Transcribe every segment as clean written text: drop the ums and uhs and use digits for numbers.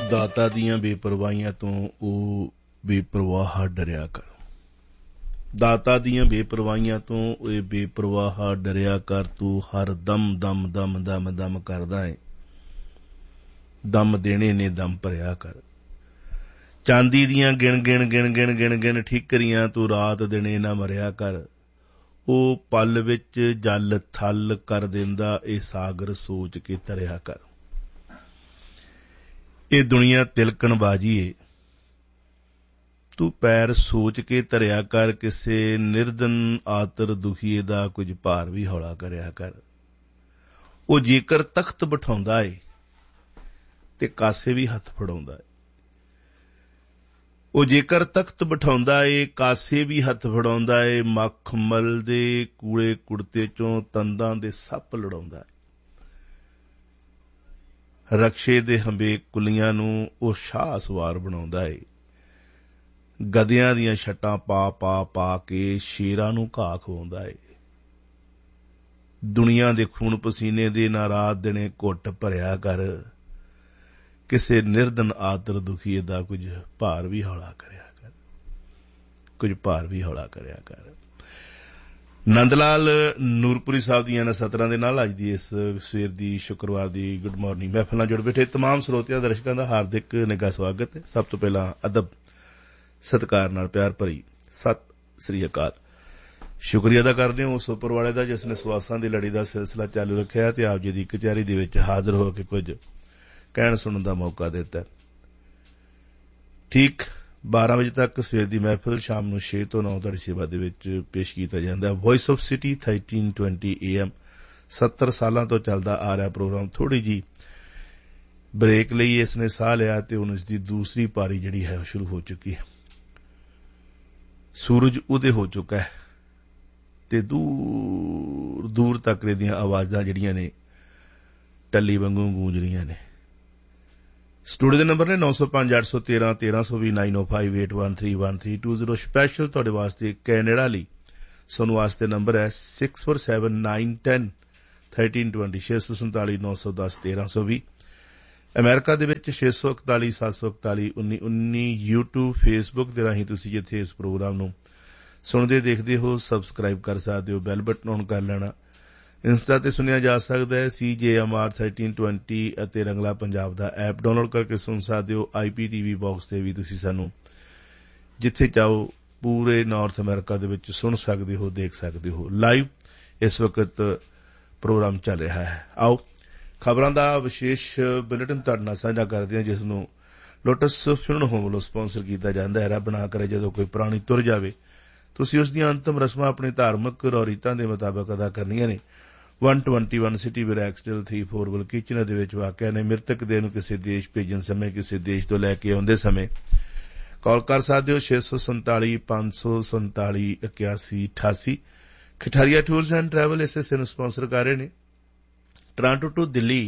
ਦਾਤਾ ਦੀਆਂ ਬੇਪਰਵਾਹੀਆਂ ਤੋਂ ਉਹ ਬੇਪਰਵਾਹ ਡਰਿਆ ਕਰ। ਦਾਤਾ ਦੀਆਂ ਬੇਪਰਵਾਹੀਆਂ ਤੋਂ ਇਹ ਬੇਪਰਵਾਹ ਡਰਿਆ ਕਰ। ਤੂੰ ਹਰ ਦਮ ਦਮ ਦਮ ਦਮ ਦਮ ਕਰਦਾ ਏ, ਦਮ ਦੇਣੇ ਨੇ ਦਮ ਭਰਿਆ ਕਰ। ਚਾਂਦੀ ਦੀਆਂ ਗਿਣ ਗਿਣ ਗਿਣ ਗਿਣ ਗਿਣ ਗਿਣ ਠੀਕਰੀਆਂ ਤੂੰ ਰਾਤ ਦਿਨੇ ਨਾ ਮਰਿਆ ਕਰ। ਉਹ ਪਲ ਵਿੱਚ ਜਲ ਥਲ ਕਰ ਦਿੰਦਾ ਇਹ ਸਾਗਰ ਸੋਚ ਕੇ ਤਰਿਆ ਕਰ। ਇਹ ਦੁਨੀਆ ਤਿਲਕਣ ਬਾਜੀ ਏ, ਤੂੰ ਪੈਰ ਸੋਚ ਕੇ ਧਰਿਆ ਕਰ। ਕਿਸੇ ਨਿਰਦਨ ਆਤਰ ਦੁਖੀਏ ਦਾ ਕੁਝ ਭਾਰ ਵੀ ਹੌਲਾ ਕਰਿਆ ਕਰ। ਉਹ ਜੇਕਰ ਤਖਤ ਬਿਠਾਉਂਦਾ ਏ ਤੇ ਕਾਸੇ ਵੀ ਹੱਥ ਫੜਾਉਂਦਾ ਏ। ਉਹ ਜੇਕਰ ਤਖਤ ਬਿਠਾਉਂਦਾ ਏ ਕਾਸੇ ਵੀ ਹੱਥ ਫੜਾਉਂਦਾ ਏ। ਮਖਮਲ ਦੇ ਕੂੜੇ ਕੁੜਤੇ ਚੋਂ ਤੰਦਾਂ ਦੇ ਸੱਪ ਲੜਾਉਂਦਾ ਏ। ਰਕਸ਼ੇ ਦੇ ਹੰਬੇ ਕੁਲੀਆਂ ਨੂੰ ਉਹ ਸ਼ਾਹ ਸਵਾਰ ਬਣਾਉਂਦਾ ਏ। ਗਧਿਆਂ ਦੀਆਂ ਛੱਟਾਂ ਪਾ ਪਾ ਪਾ ਕੇ ਸ਼ੇਰਾਂ ਨੂੰ ਘਾਹ ਖਵਾਉਂਦਾ ਏ। ਦੁਨੀਆ ਦੇ ਖੂਨ ਪਸੀਨੇ ਦੇ ਨਾ ਰਾਤ ਦਿਨੇ ਘੁੱਟ ਭਰਿਆ ਕਰ। ਕਿਸੇ ਨਿਰਦਨ ਆਤਰ ਦੁਖੀਏ ਦਾ ਕੁਝ ਭਾਰ ਵੀ ਹੌਲਾ ਕਰਿਆ ਕਰ, ਕੁਝ ਭਾਰ ਵੀ ਹੌਲਾ ਕਰਿਆ ਕਰ। ਨੰਦ ਲਾਲ ਨੂਰਪੁਰੀ ਸਾਹਿਬ ਦੀਆਂ ਇਹਨਾਂ ਸਤਰਾਂ ਦੇ ਨਾਲ ਅੱਜ ਦੀ ਇਸ ਸਵੇਰ ਦੀ ਸ਼ੁੱਕਰਵਾਰ ਦੀ ਗੁੱਡ ਮਾਰਨਿੰਗ ਮਹਿਫਲ ਨਾਲ ਜੁੜ ਬੈਠੇ ਤਮਾਮ ਸਰੋਤਿਆਂ ਦਰਸ਼ਕਾਂ ਦਾ ਹਾਰਦਿਕ ਨਿੱਘਾ ਸਵਾਗਤ ਹੈ। ਸਭ ਤੋਂ ਪਹਿਲਾਂ ਅਦਬ ਸਤਿਕਾਰ ਨਾਲ ਪਿਆਰ ਭਰੀ ਸਤਿ ਸ੍ਰੀ ਅਕਾਲ। ਸ਼ੁਕਰੀਆ ਅਦਾ ਕਰਦੇ ਹਾਂ ਉਸ ਉੱਪਰ ਵਾਲੇ ਦਾ ਜਿਸ ਨੇ ਸਵਾਸਾਂ ਦੀ ਲੜੀ ਦਾ ਸਿਲਸਿਲਾ ਚਾਲੂ ਰੱਖਿਆ ਤੇ ਆਪ ਜੀ ਦੀ ਕਚਹਿਰੀ ਦੇ ਵਿੱਚ ਹਾਜ਼ਰ ਹੋ ਕੇ ਕੁਝ ਕਹਿਣ ਸੁਣਨ ਦਾ ਮੌਕਾ ਦਿੱਤਾ। ਠੀਕ 12 ਵਜੇ ਤੱਕ ਸਵੇਰ ਦੀ ਮਹਿਫਿਲ ਸ਼ਾਮ ਨੂੰ 6 ਤੋਂ 9 ਤੁਹਾਡੀ ਸੇਵਾ ਦੇ ਵਿੱਚ ਪੇਸ਼ ਕੀਤਾ ਜਾਂਦਾ। ਵੌਇਸ ਆਫ ਸਿਟੀ 1320 AM 70 ਸਾਲਾਂ ਤੋਂ ਚੱਲਦਾ ਆ ਰਿਹਾ ਪ੍ਰੋਗਰਾਮ ਥੋੜੀ ਜੀ ਬ੍ਰੇਕ ਲਈ ਇਸ ਨੇ ਸਾਹ ਲਿਆ ਤੇ ਹੁਣ ਇਸ ਦੀ ਦੂਸਰੀ ਪਾਰੀ ਜਿਹੜੀ ਹੈ ਉਹ ਸ਼ੁਰੂ ਹੋ ਚੁੱਕੀ ਹੈ। ਸੂਰਜ ਉਦੇ ਹੋ ਚੁੱਕਾ ਹੈ ਤੇ ਦੂਰ ਦੂਰ ਤੱਕ ਦੀਆਂ ਆਵਾਜ਼ਾਂ ਜਿਹੜੀਆਂ ਨੇ ਟੱਲੀ ਵਾਂਗੂ ਗੂੰਜ ਰਹੀਆਂ ਨੇ। ਸਟੂਡੀਓ ਦੇ ਨੰਬਰ ਨੇ 9058131320 9058131320 ਸਪੈਸ਼ਲ ਤੁਹਾਡੇ ਵਾਸਤੇ ਕੈਨੇਡਾ ਲਈ ਸਾਨੂੰ ਵਾਸਤੇ ਨੰਬਰ ਹੈ 6479101320 647 ਅਮਰੀਕਾ ਦੇ ਵਿੱਚ 641 741 1919 YouTube Facebook ਦੇ ਰਾਹੀਂ ਤੁਸੀਂ ਜਿੱਥੇ ਇਸ ਪ੍ਰੋਗਰਾਮ ਨੂੰ ਸੁਣਦੇ ਦੇਖਦੇ ਹੋ ਸਬਸਕ੍ਰਾਈਬ ਕਰ ਸਕਦੇ ਹੋ, ਬੈਲ ਬਟਨ ਔਨ ਕਰ ਲੈਣਾ। ਇੰਸਟਾ ਤੇ ਸੁਣਿਆ ਜਾ ਸਕਦਾ ਹੈ CJMR 1320 ਅਤੇ ਰੰਗਲਾ ਪੰਜਾਬ ਦਾ ਐਪ ਡਾਊਨਲੋਡ ਕਰਕੇ ਸੁਣ ਸਕਦੇ ਹੋ। IPTV ਬਾਕਸ ਤੇ ਵੀ ਤੁਸੀਂ ਸਾਨੂੰ ਜਿੱਥੇ ਚਾਹੋ ਪੂਰੇ ਨਾਰਥ ਅਮਰੀਕਾ ਦੇ ਵਿੱਚ ਸੁਣ ਸਕਦੇ ਹੋ, ਦੇਖ ਸਕਦੇ ਹੋ। ਲਾਈਵ ਇਸ ਵਕਤ ਪ੍ਰੋਗਰਾਮ ਚੱਲ ਰਿਹਾ ਹੈ। ਆਓ ਖਬਰਾਂ ਦਾ ਵਿਸ਼ੇਸ਼ ਬੁਲੇਟਿਨ ਤੁਹਾਡੇ ਨਾਲ ਸਾਂਝਾ ਕਰਦੇ ਹਾਂ ਜਿਸ ਨੂੰ ਲੋਟਸ ਫਿਲਮ ਹੋਮ ਵੱਲੋਂ ਸਪਾਂਸਰ ਕੀਤਾ ਜਾਂਦਾ ਹੈ। ਰੱਬ ਨਾ ਕਰੇ ਜਦੋਂ ਕੋਈ ਪ੍ਰਾਣੀ ਤੁਰ ਜਾਵੇ ਤੁਸੀਂ ਉਸ ਦੀਆਂ ਅੰਤਮ ਰਸਮਾਂ ਆਪਣੇ ਧਾਰਮਿਕ ਰੌਰੀਤਾਂ ਦੇ ਮੁਤਾਬਕ ਅਦਾ ਕਰਨੀਆਂ ਨੇ। 121 ਸਿਟੀ ਵਿਰੈਕਸਟਲ 34 ਕਿਚਨਰ ਦੇ ਵਿੱਚ ਵਾਕਿਆ ਨੇ। ਮ੍ਰਿਤਕ ਦੇ ਨੂੰ ਕਿਸੇ ਦੇਸ਼ ਭੇਜਣ ਸਮੇਂ ਕਿਸੇ ਦੇਸ਼ ਤੋਂ ਲੈ ਕੇ ਆਉਂਦੇ ਸਮੇਂ ਕਾਲ ਕਰ ਸਕਦੇ ਹੋ 647 547 8188। ਖਟਾਰੀਆ ਟੂਰਸ ਐਂਡ ਟਰੈਵਲ SSA ਨੂੰ ਸਪਾਂਸਰ ਕਰ ਰਹੇ ਨੇ। Toronto to Delhi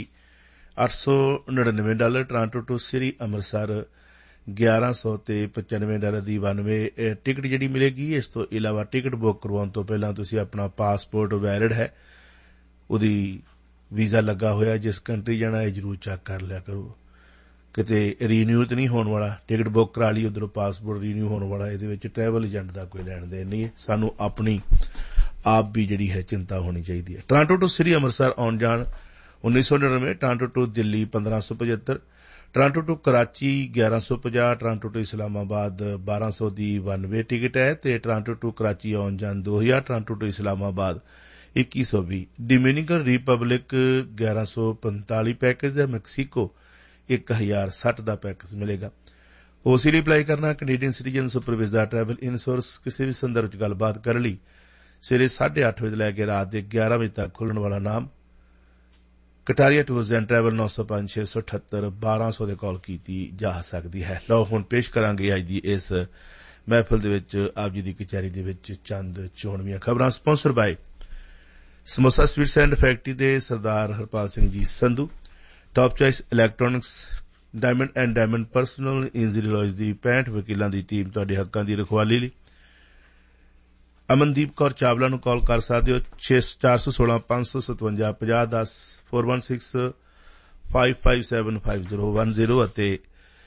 $899, Toronto to ਸ੍ਰੀ ਅੰਮ੍ਰਿਤਸਰ $1100 ਤੇ $95 ਦੀ 92 ਟਿਕਟ ਜਿਹੜੀ ਮਿਲੇਗੀ। ਇਸ ਤੋਂ ਇਲਾਵਾ ਟਿਕਟ ਬੁੱਕ ਕਰਵਾਉਣ ਤੋਂ ਪਹਿਲਾਂ ਤੁਸੀਂ ਆਪਣਾ ਪਾਸਪੋਰਟ ਵੈਲਿਡ ਹੈ, ਉਹਦੀ ਵੀਜ਼ਾ ਲੱਗਾ ਹੋਇਆ, ਜਿਸ ਕੰਟਰੀ ਜਾਣਾ ਇਹ ਜ਼ਰੂਰ ਚੈੱਕ ਕਰ ਲਿਆ ਕਰੋ ਕਿਤੇ ਰੀਨਿਊ ਤਾਂ ਨਹੀਂ ਹੋਣ ਵਾਲਾ। ਟਿਕਟ ਬੁੱਕ ਕਰਾ ਲਈ ਉੱਧਰੋਂ ਪਾਸਪੋਰਟ ਰੀਨਿਊ ਹੋਣ ਵਾਲਾ, ਇਹਦੇ ਵਿੱਚ ਟਰੈਵਲ ਏਜੰਟ ਦਾ ਕੋਈ ਲੈਣ ਦੇਣ ਨਹੀਂ ਹੈ। ਸਾਨੂੰ ਆਪਣੀ ਆਪ ਵੀ ਜਿਹੜੀ ਹੈ ਚਿੰਤਾ ਹੋਣੀ ਚਾਹੀਦੀ ਹੈ। ਟੋਰਾਂਟੋ ਟੂ ਸ੍ਰੀ ਅੰਮ੍ਰਿਤਸਰ ਆਉਣ ਜਾਣ 1999, Toronto to Delhi 1575, Toronto to Karachi 1150, Toronto to Islamabad 1200 the 92 ticket ਹੈ ਤੇ ਟੋਰਾਂਟੋ ਟੂ ਕਰਾਚੀ ਆਉਣ ਜਾਣ 2000, Toronto to Islamabad 2120। Dominican republic 1145 package ਹੈ। ਮੈਕਸੀਕੋ 1060 ਦਾ ਪੈਕੇਜ ਮਿਲੇਗਾ। OC ਲਈ ਅਪਲਾਈ ਕਰਨਾ Canadian citizen super visa travel insurance ਕਿਸੇ ਵੀ ਸੰਦਰਭ ਚ ਗੱਲਬਾਤ ਕਰਨ ਲਈ ਸਵੇਰੇ 8:30 ਵਜੇ ਲੈ ਕੇ ਰਾਤ ਦੇ 11 ਵਜੇ ਤੱਕ ਖੁੱਲਣ ਵਾਲਾ ਨਾਮ ਕਟਾਰੀਆ ਟੂਰਸ ਐਂਡ ਟਰੈਵਲ 905 678 1200 ਦੇ ਕਾਲ ਕੀਤੀ ਜਾ ਸਕਦੀ ਹੈ। ਲਓ ਹੁਣ ਪੇਸ਼ ਕਰਾਂਗੇ ਅੱਜ ਦੀ ਇਸ ਮਹਿਫਲ ਦੇ ਵਿੱਚ ਆਪ ਜੀ ਦੀ ਕਚਹਿਰੀ ਦੇ ਵਿੱਚ ਚੰਦ ਚੋਣਵੀਆਂ ਖਬਰਾਂ। Sponsor bye samosa sweets and factory ਦੇ ਸਰਦਾਰ Harpal Singh ji Sandhu, top choice electronics, diamond and diamond personal injury lawyers ਦੀ 65 ਵਕੀਲਾਂ ਦੀ ਟੀਮ ਤੁਹਾਡੇ ਹੱਕਾਂ ਦੀ ਰਖਵਾਲੀ ਲਈ। ਅਮਨਦੀਪ ਕੌਰ ਚਾਵਲਾ ਨੂੰ ਕਾਲ ਕਰ ਸਕਦੇ ਹੋ 416 557 5010 416 557 5010 ਅਤੇ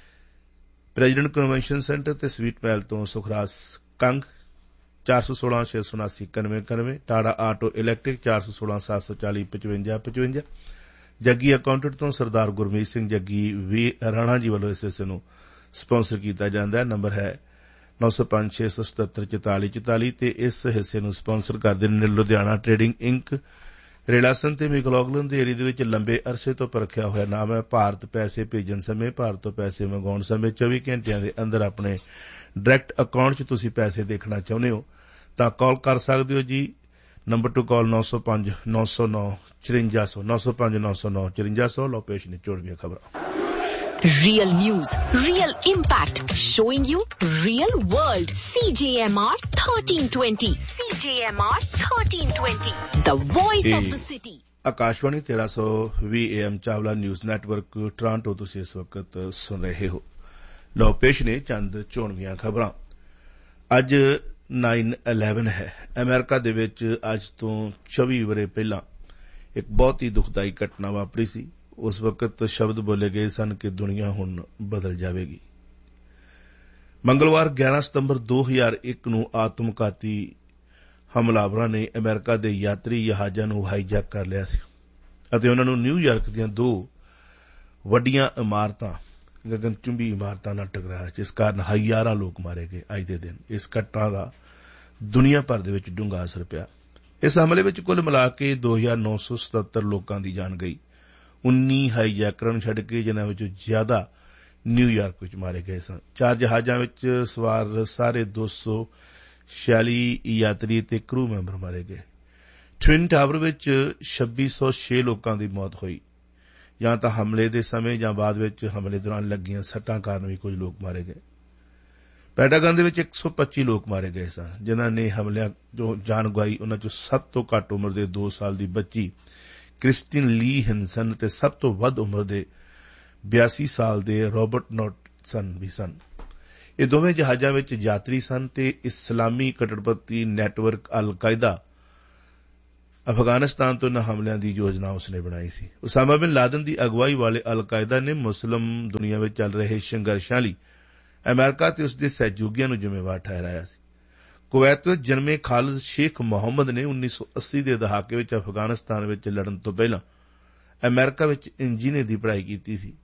ਪ੍ਰੈਜ਼ੀਡੈਂਟ ਕਨਵੈਨਸ਼ਨ ਸੈਂਟਰ ਤੇ ਸਵੀਟ ਮਹਿਲ ਤੋਂ Sukhraj Kang 416-679-9191, ਟਾੜਾ auto electric 416-740-5555, Jaggi accountant ਤੋਂ ਸਰਦਾਰ ਗੁਰਮੀਤ ਸਿੰਘ ਜੱਗੀ ਵੀ ਰਾਣਾ ਜੀ ਵੱਲੋਂ ਇਸ ਹਿੱਸੇ ਨੂੰ ਸਪਾਂਸਰ ਕੀਤਾ ਜਾਂਦਾ ਹੈ। ਨੰਬਰ ਹੈ 9056774444 ਤੇ ਇਸ ਹਿੱਸੇ ਨੂੰ ਸਪਾਂਸਰ ਕਰਦੇ ਨੇ ਲੁਧਿਆਣਾ ਟ੍ਰੇਡਿੰਗ ਇੰਕ। ਰਿਲਾਸਨ ਤੇ ਮਿਕਲੋਗਲਨ ਦੇ ਏਰੀਏ ਦੇ ਵਿੱਚ ਲੰਬੇ ਅਰਸੇ ਤੋਂ ਪਰਖਿਆ ਹੋਇਆ ਨਾਮ ਹੈ। ਭਾਰਤ ਪੈਸੇ ਭੇਜਣ ਸਮੇਂ, ਭਾਰਤ ਤੋਂ ਪੈਸੇ ਮੰਗਾਉਣ ਸਮੇਂ 24 ਘੰਟਿਆਂ ਦੇ ਅੰਦਰ ਆਪਣੇ ਡਾਇਰੈਕਟ ਅਕਾਊਂਟ 'ਚ ਤੁਸੀਂ ਪੈਸੇ ਦੇਖਣਾ ਚਾਹੁੰਦੇ ਹੋ ਤਾਂ ਕਾਲ ਕਰ ਸਕਦੇ ਹੋ ਜੀ। ਨੰਬਰ ਟੂ ਕਾਲ 905-909-5400 905-909-5400। ਲਓ ਪੇਸ਼ ਨੇ ਚੋਣਵੀਆਂ ਖਬਰਾਂ। Real news, real impact, showing you real world. CJMR 1320. CJMR 1320. The voice of the city. Akashvani 1320 AM Chawla news network Toronto ਤੁਸੀਂ ਇਸ ਵਕਤ ਸੁਣ ਰਹੇ ਹੋ। ਲਓ ਪੇਸ਼ ਨੇ ਚੰਦ ਚੋਣਵੀਆਂ ਖਬਰਾਂ। ਅੱਜ 9/11 ਹੈ। ਅਮਰੀਕਾ ਦੇ ਵਿੱਚ ਅੱਜ ਤੋਂ 24 ਵਰ੍ਹੇ ਪਹਿਲਾਂ ਇੱਕ ਬਹੁਤ ਹੀ ਦੁਖਦਾਈ ਘਟਨਾ ਵਾਪਰੀ ਸੀ। ਉਸ ਵਕਤ ਸ਼ਬਦ ਬੋਲੇ ਗਏ ਸਨ ਕਿ ਦੁਨੀਆ ਹੁਣ ਬਦਲ ਜਾਵੇਗੀ। ਮੰਗਲਵਾਰ 11 ਸਤੰਬਰ 2001 ਨੂੰ ਆਤਮਘਾਤੀ ਹਮਲਾਵਰਾਂ ਨੇ ਅਮਰੀਕਾ ਦੇ ਯਾਤਰੀ ਜਹਾਜ਼ਾਂ ਨੂੰ ਹਾਈਜੈਕ ਕਰ ਲਿਆ ਸੀ ਅਤੇ ਉਨ੍ਹਾਂ ਨੂੰ ਨਿਊਯਾਰਕ ਦੀਆਂ 2 ਵੱਡੀਆਂ ਇਮਾਰਤਾਂ, ਗਗਨਚੁੰਬੀ ਇਮਾਰਤਾਂ ਨਾਲ ਟਕਰਾਇਆ, ਜਿਸ ਕਾਰਨ ਹਜ਼ਾਰਾਂ ਲੋਕ ਮਾਰੇ ਗਏ। ਅੱਜ ਦੇ ਦਿਨ ਇਸ ਘਟਨਾ ਦਾ ਦੁਨੀਆ ਭਰ ਦੇ ਵਿੱਚ ਡੂੰਘਾ ਅਸਰ ਪਿਆ। ਇਸ ਹਮਲੇ ਵਿੱਚ ਕੁੱਲ ਮਿਲਾ ਕੇ 2977 ਲੋਕਾਂ ਦੀ ਜਾਨ ਗਈ। 19 ਹਾਈਜੈਕਰਾਂ ਨੂੰ ਛੱਡ ਕੇ, ਜਿਨ੍ਹਾਂ ਵਿੱਚੋਂ ਜ਼ਿਆਦਾ ਨਿਊਯਾਰਕ ਵਿੱਚ ਮਾਰੇ ਗਏ ਸਨ। 4 ਜਹਾਜ਼ਾਂ ਵਿੱਚ ਸਵਾਰ ਸਾਰੇ 246 ਯਾਤਰੀ ਤੇ ਕਰੂ ਮੈਂਬਰ ਮਾਰੇ ਗਏ। ਟਵਿਨ ਟਾਵਰ ਵਿੱਚ 2606 ਲੋਕਾਂ ਦੀ ਮੌਤ ਹੋਈ। ਜਾਂ ਤਾਂ ਹਮਲੇ ਦੇ ਸਮੇਂ ਜਾਂ ਬਾਅਦ ਵਿੱਚ ਹਮਲੇ ਦੌਰਾਨ ਲੱਗੀਆਂ ਸੱਟਾਂ ਕਾਰਨ ਵੀ ਕੁਝ ਲੋਕ ਮਾਰੇ ਗਏ। ਪੈਂਟਾਗਨ ਦੇ ਵਿੱਚ 125 ਲੋਕ ਮਾਰੇ ਗਏ ਸਨ। ਜਿਨ੍ਹਾਂ ਨੇ ਹਮਲਿਆਂ ਤੋਂ ਜਾਨ ਗਵਾਈ, ਉਨ੍ਹਾਂ ਚੋਂ ਸਭ ਤੋਂ ਘੱਟ ਉਮਰ ਦੇ 2 ਸਾਲ ਦੀ ਬੱਚੀ ਕ੍ਰਿਸਟਿਨ ਲੀ ਹਿੰਸਨ ਤੇ ਸਭ ਤੋਂ ਵੱਧ ਉਮਰ ਦੇ 82 ਸਾਲ ਦੇ ਰਾਬਰਟ ਨੋਟਸਨ ਵੀ ਸਨ। ਇਹ ਦੋਵੇਂ ਜਹਾਜ਼ਾਂ ਵਿੱਚ ਯਾਤਰੀ ਸਨ ਤੇ ਇਸਲਾਮੀ ਕੱਟੜਪੰਥੀ ਨੈਟਵਰਕ ਅਲ-ਕਾਇਦਾ ਅਫਗਾਨਿਸਤਾਨ ਤੋਂ ਇਨ੍ਹਾਂ ਹਮਲਿਆਂ ਦੀ ਯੋਜਨਾ ਉਸਨੇ ਬਣਾਈ ਸੀ। ਉਸਾਮਾ ਬਿਨ ਲਾਦਨ ਦੀ ਅਗਵਾਈ ਵਾਲੇ ਅਲ-ਕਾਇਦਾ ਨੇ ਮੁਸਲਿਮ ਦੁਨੀਆ ਵਿੱਚ ਚੱਲ ਰਹੇ ਸੰਘਰਸ਼ਾਂ ਲਈ ਅਮਰੀਕਾ ਤੇ ਉਸਦੇ ਸਹਿਯੋਗੀਆਂ ਨੂੰ ਜ਼ਿੰਮੇਵਾਰ ਠਹਿਰਾਇਆ ਸੀ। ਕੁਵੈਤ ਵਿੱਚ ਜਨਮੇ ਖਾਲਿਦ ਸ਼ੇਖ ਮੁਹੰਮਦ ਨੇ 1980 ਦੇ ਦਹਾਕੇ ਵਿੱਚ ਅਫਗਾਨਿਸਤਾਨ ਵਿੱਚ ਲੜਨ ਤੋਂ ਪਹਿਲਾਂ ਅਮਰੀਕਾ ਵਿੱਚ ਇੰਜੀਨੀਅਰ ਦੀ ਪੜ੍ਹਾਈ ਕੀਤੀ ਸੀ।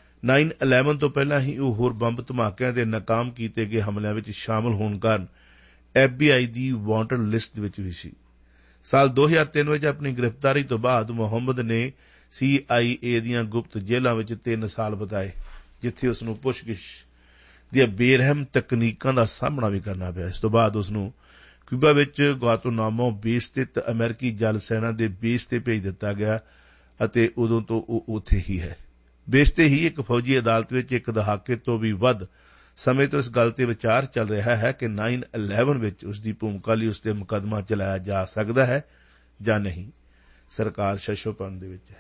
9/11 ਤੋਂ ਪਹਿਲਾਂ ਹੀ ਉਹ ਹੋਰ ਬੰਬ ਧਮਾਕਿਆਂ ਦੇ ਨਾਕਾਮ ਕੀਤੇ ਗਏ ਹਮਲਿਆਂ ਵਿੱਚ ਸ਼ਾਮਲ ਹੋਣ ਕਾਰਨ FBI ਦੀ ਵਾਂਟਡ ਲਿਸਟ ਵਿੱਚ ਵੀ ਸੀ। ਸਾਲ 2003 ਵਿੱਚ ਆਪਣੀ ਗ੍ਰਿਫਤਾਰੀ ਤੋਂ ਬਾਅਦ ਮੁਹੰਮਦ ਨੇ CIA ਦੀਆਂ ਗੁਪਤ ਜੇਲ੍ਹਾਂ ਵਿੱਚ 3 ਸਾਲ ਬਿਤਾਏ, ਜਿੱਥੇ ਉਸ ਨੂੰ ਪੁੱਛਗਿੱਛ ਦੀਆਂ ਬੇਰਹਿਮ ਤਕਨੀਕਾਂ ਦਾ ਸਾਹਮਣਾ ਵੀ ਕਰਨਾ ਪਿਆ। ਇਸ ਤੋਂ ਬਾਅਦ ਉਸ ਨੂੰ ਕਿਊਬਾ ਵਿੱਚ ਗੁਆਂਤਾਨਾਮੋ ਬੇਸ ਸਥਿਤ ਅਮਰੀਕੀ ਜਲ ਸੈਨਾ ਦੇ ਬੇਸ ਤੇ ਭੇਜ ਦਿੱਤਾ ਗਿਆ ਅਤੇ ਉਦੋਂ ਤੋਂ ਉਹ ਉੱਥੇ ਹੀ ਹੈ। ਬੇਸ ਤੇ ਹੀ ਇੱਕ ਫੌਜੀ ਅਦਾਲਤ ਵਿੱਚ 1 ਦਹਾਕੇ ਤੋਂ ਵੀ ਵੱਧ ਸਮੇਂ ਤੋਂ ਇਸ ਗੱਲ ਤੇ ਵਿਚਾਰ ਚੱਲ ਰਿਹਾ ਹੈ ਕਿ 9/11 ਵਿੱਚ ਉਸ ਦੀ ਭੂਮਿਕਾ ਲਈ ਉਸ ਤੇ ਮੁਕੱਦਮਾ ਚਲਾਇਆ ਜਾ ਸਕਦਾ ਹੈ ਜਾਂ ਨਹੀਂ। ਸਰਕਾਰ ਸ਼ਸ਼ੋਪਨ ਦੇ ਵਿੱਚ ਹੈ।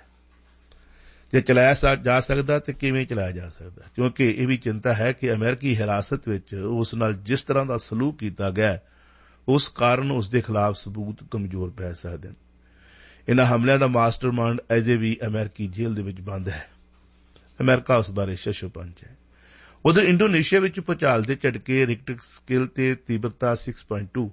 ਜੇ ਚਲਾਇਆ ਜਾ ਸਕਦਾ ਤਾਂ ਕਿਵੇਂ ਚਲਾਇਆ ਜਾ ਸਕਦਾ, ਕਿਉਂਕਿ ਇਹ ਵੀ ਚਿੰਤਾ ਹੈ ਕਿ ਅਮਰੀਕੀ ਹਿਰਾਸਤ ਵਿੱਚ ਉਸ ਨਾਲ ਜਿਸ ਤਰ੍ਹਾਂ ਦਾ ਸਲੂਕ ਕੀਤਾ ਗਿਆ, ਉਸ ਕਾਰਨ ਉਸ ਦੇ ਖਿਲਾਫ ਸਬੂਤ ਕਮਜ਼ੋਰ ਪੈ ਸਕਦੇ ਹਨ। ਇਨ੍ਹਾਂ ਹਮਲਿਆਂ ਦਾ ਮਾਸਟਰਮਾਈਂਡ ਅਜੇ ਵੀ ਅਮਰੀਕੀ ਜੇਲ੍ਹ ਦੇ ਵਿੱਚ ਬੰਦ ਹੈ। ਅਮਰੀਕਾ ਉਸ ਬਾਰੇ ਸ਼ਸ਼ੋਪਨ ਚ ਹੈ। ਉਧਰ ਇੰਡੋਨੇਸ਼ੀਆ ਵਿੱਚ ਭੂਚਾਲ ਦੇ ਝਟਕੇ ਰਿਕਟਰ ਸਕੇਲ ਤੇ ਤੀਬਰਤਾ 6.2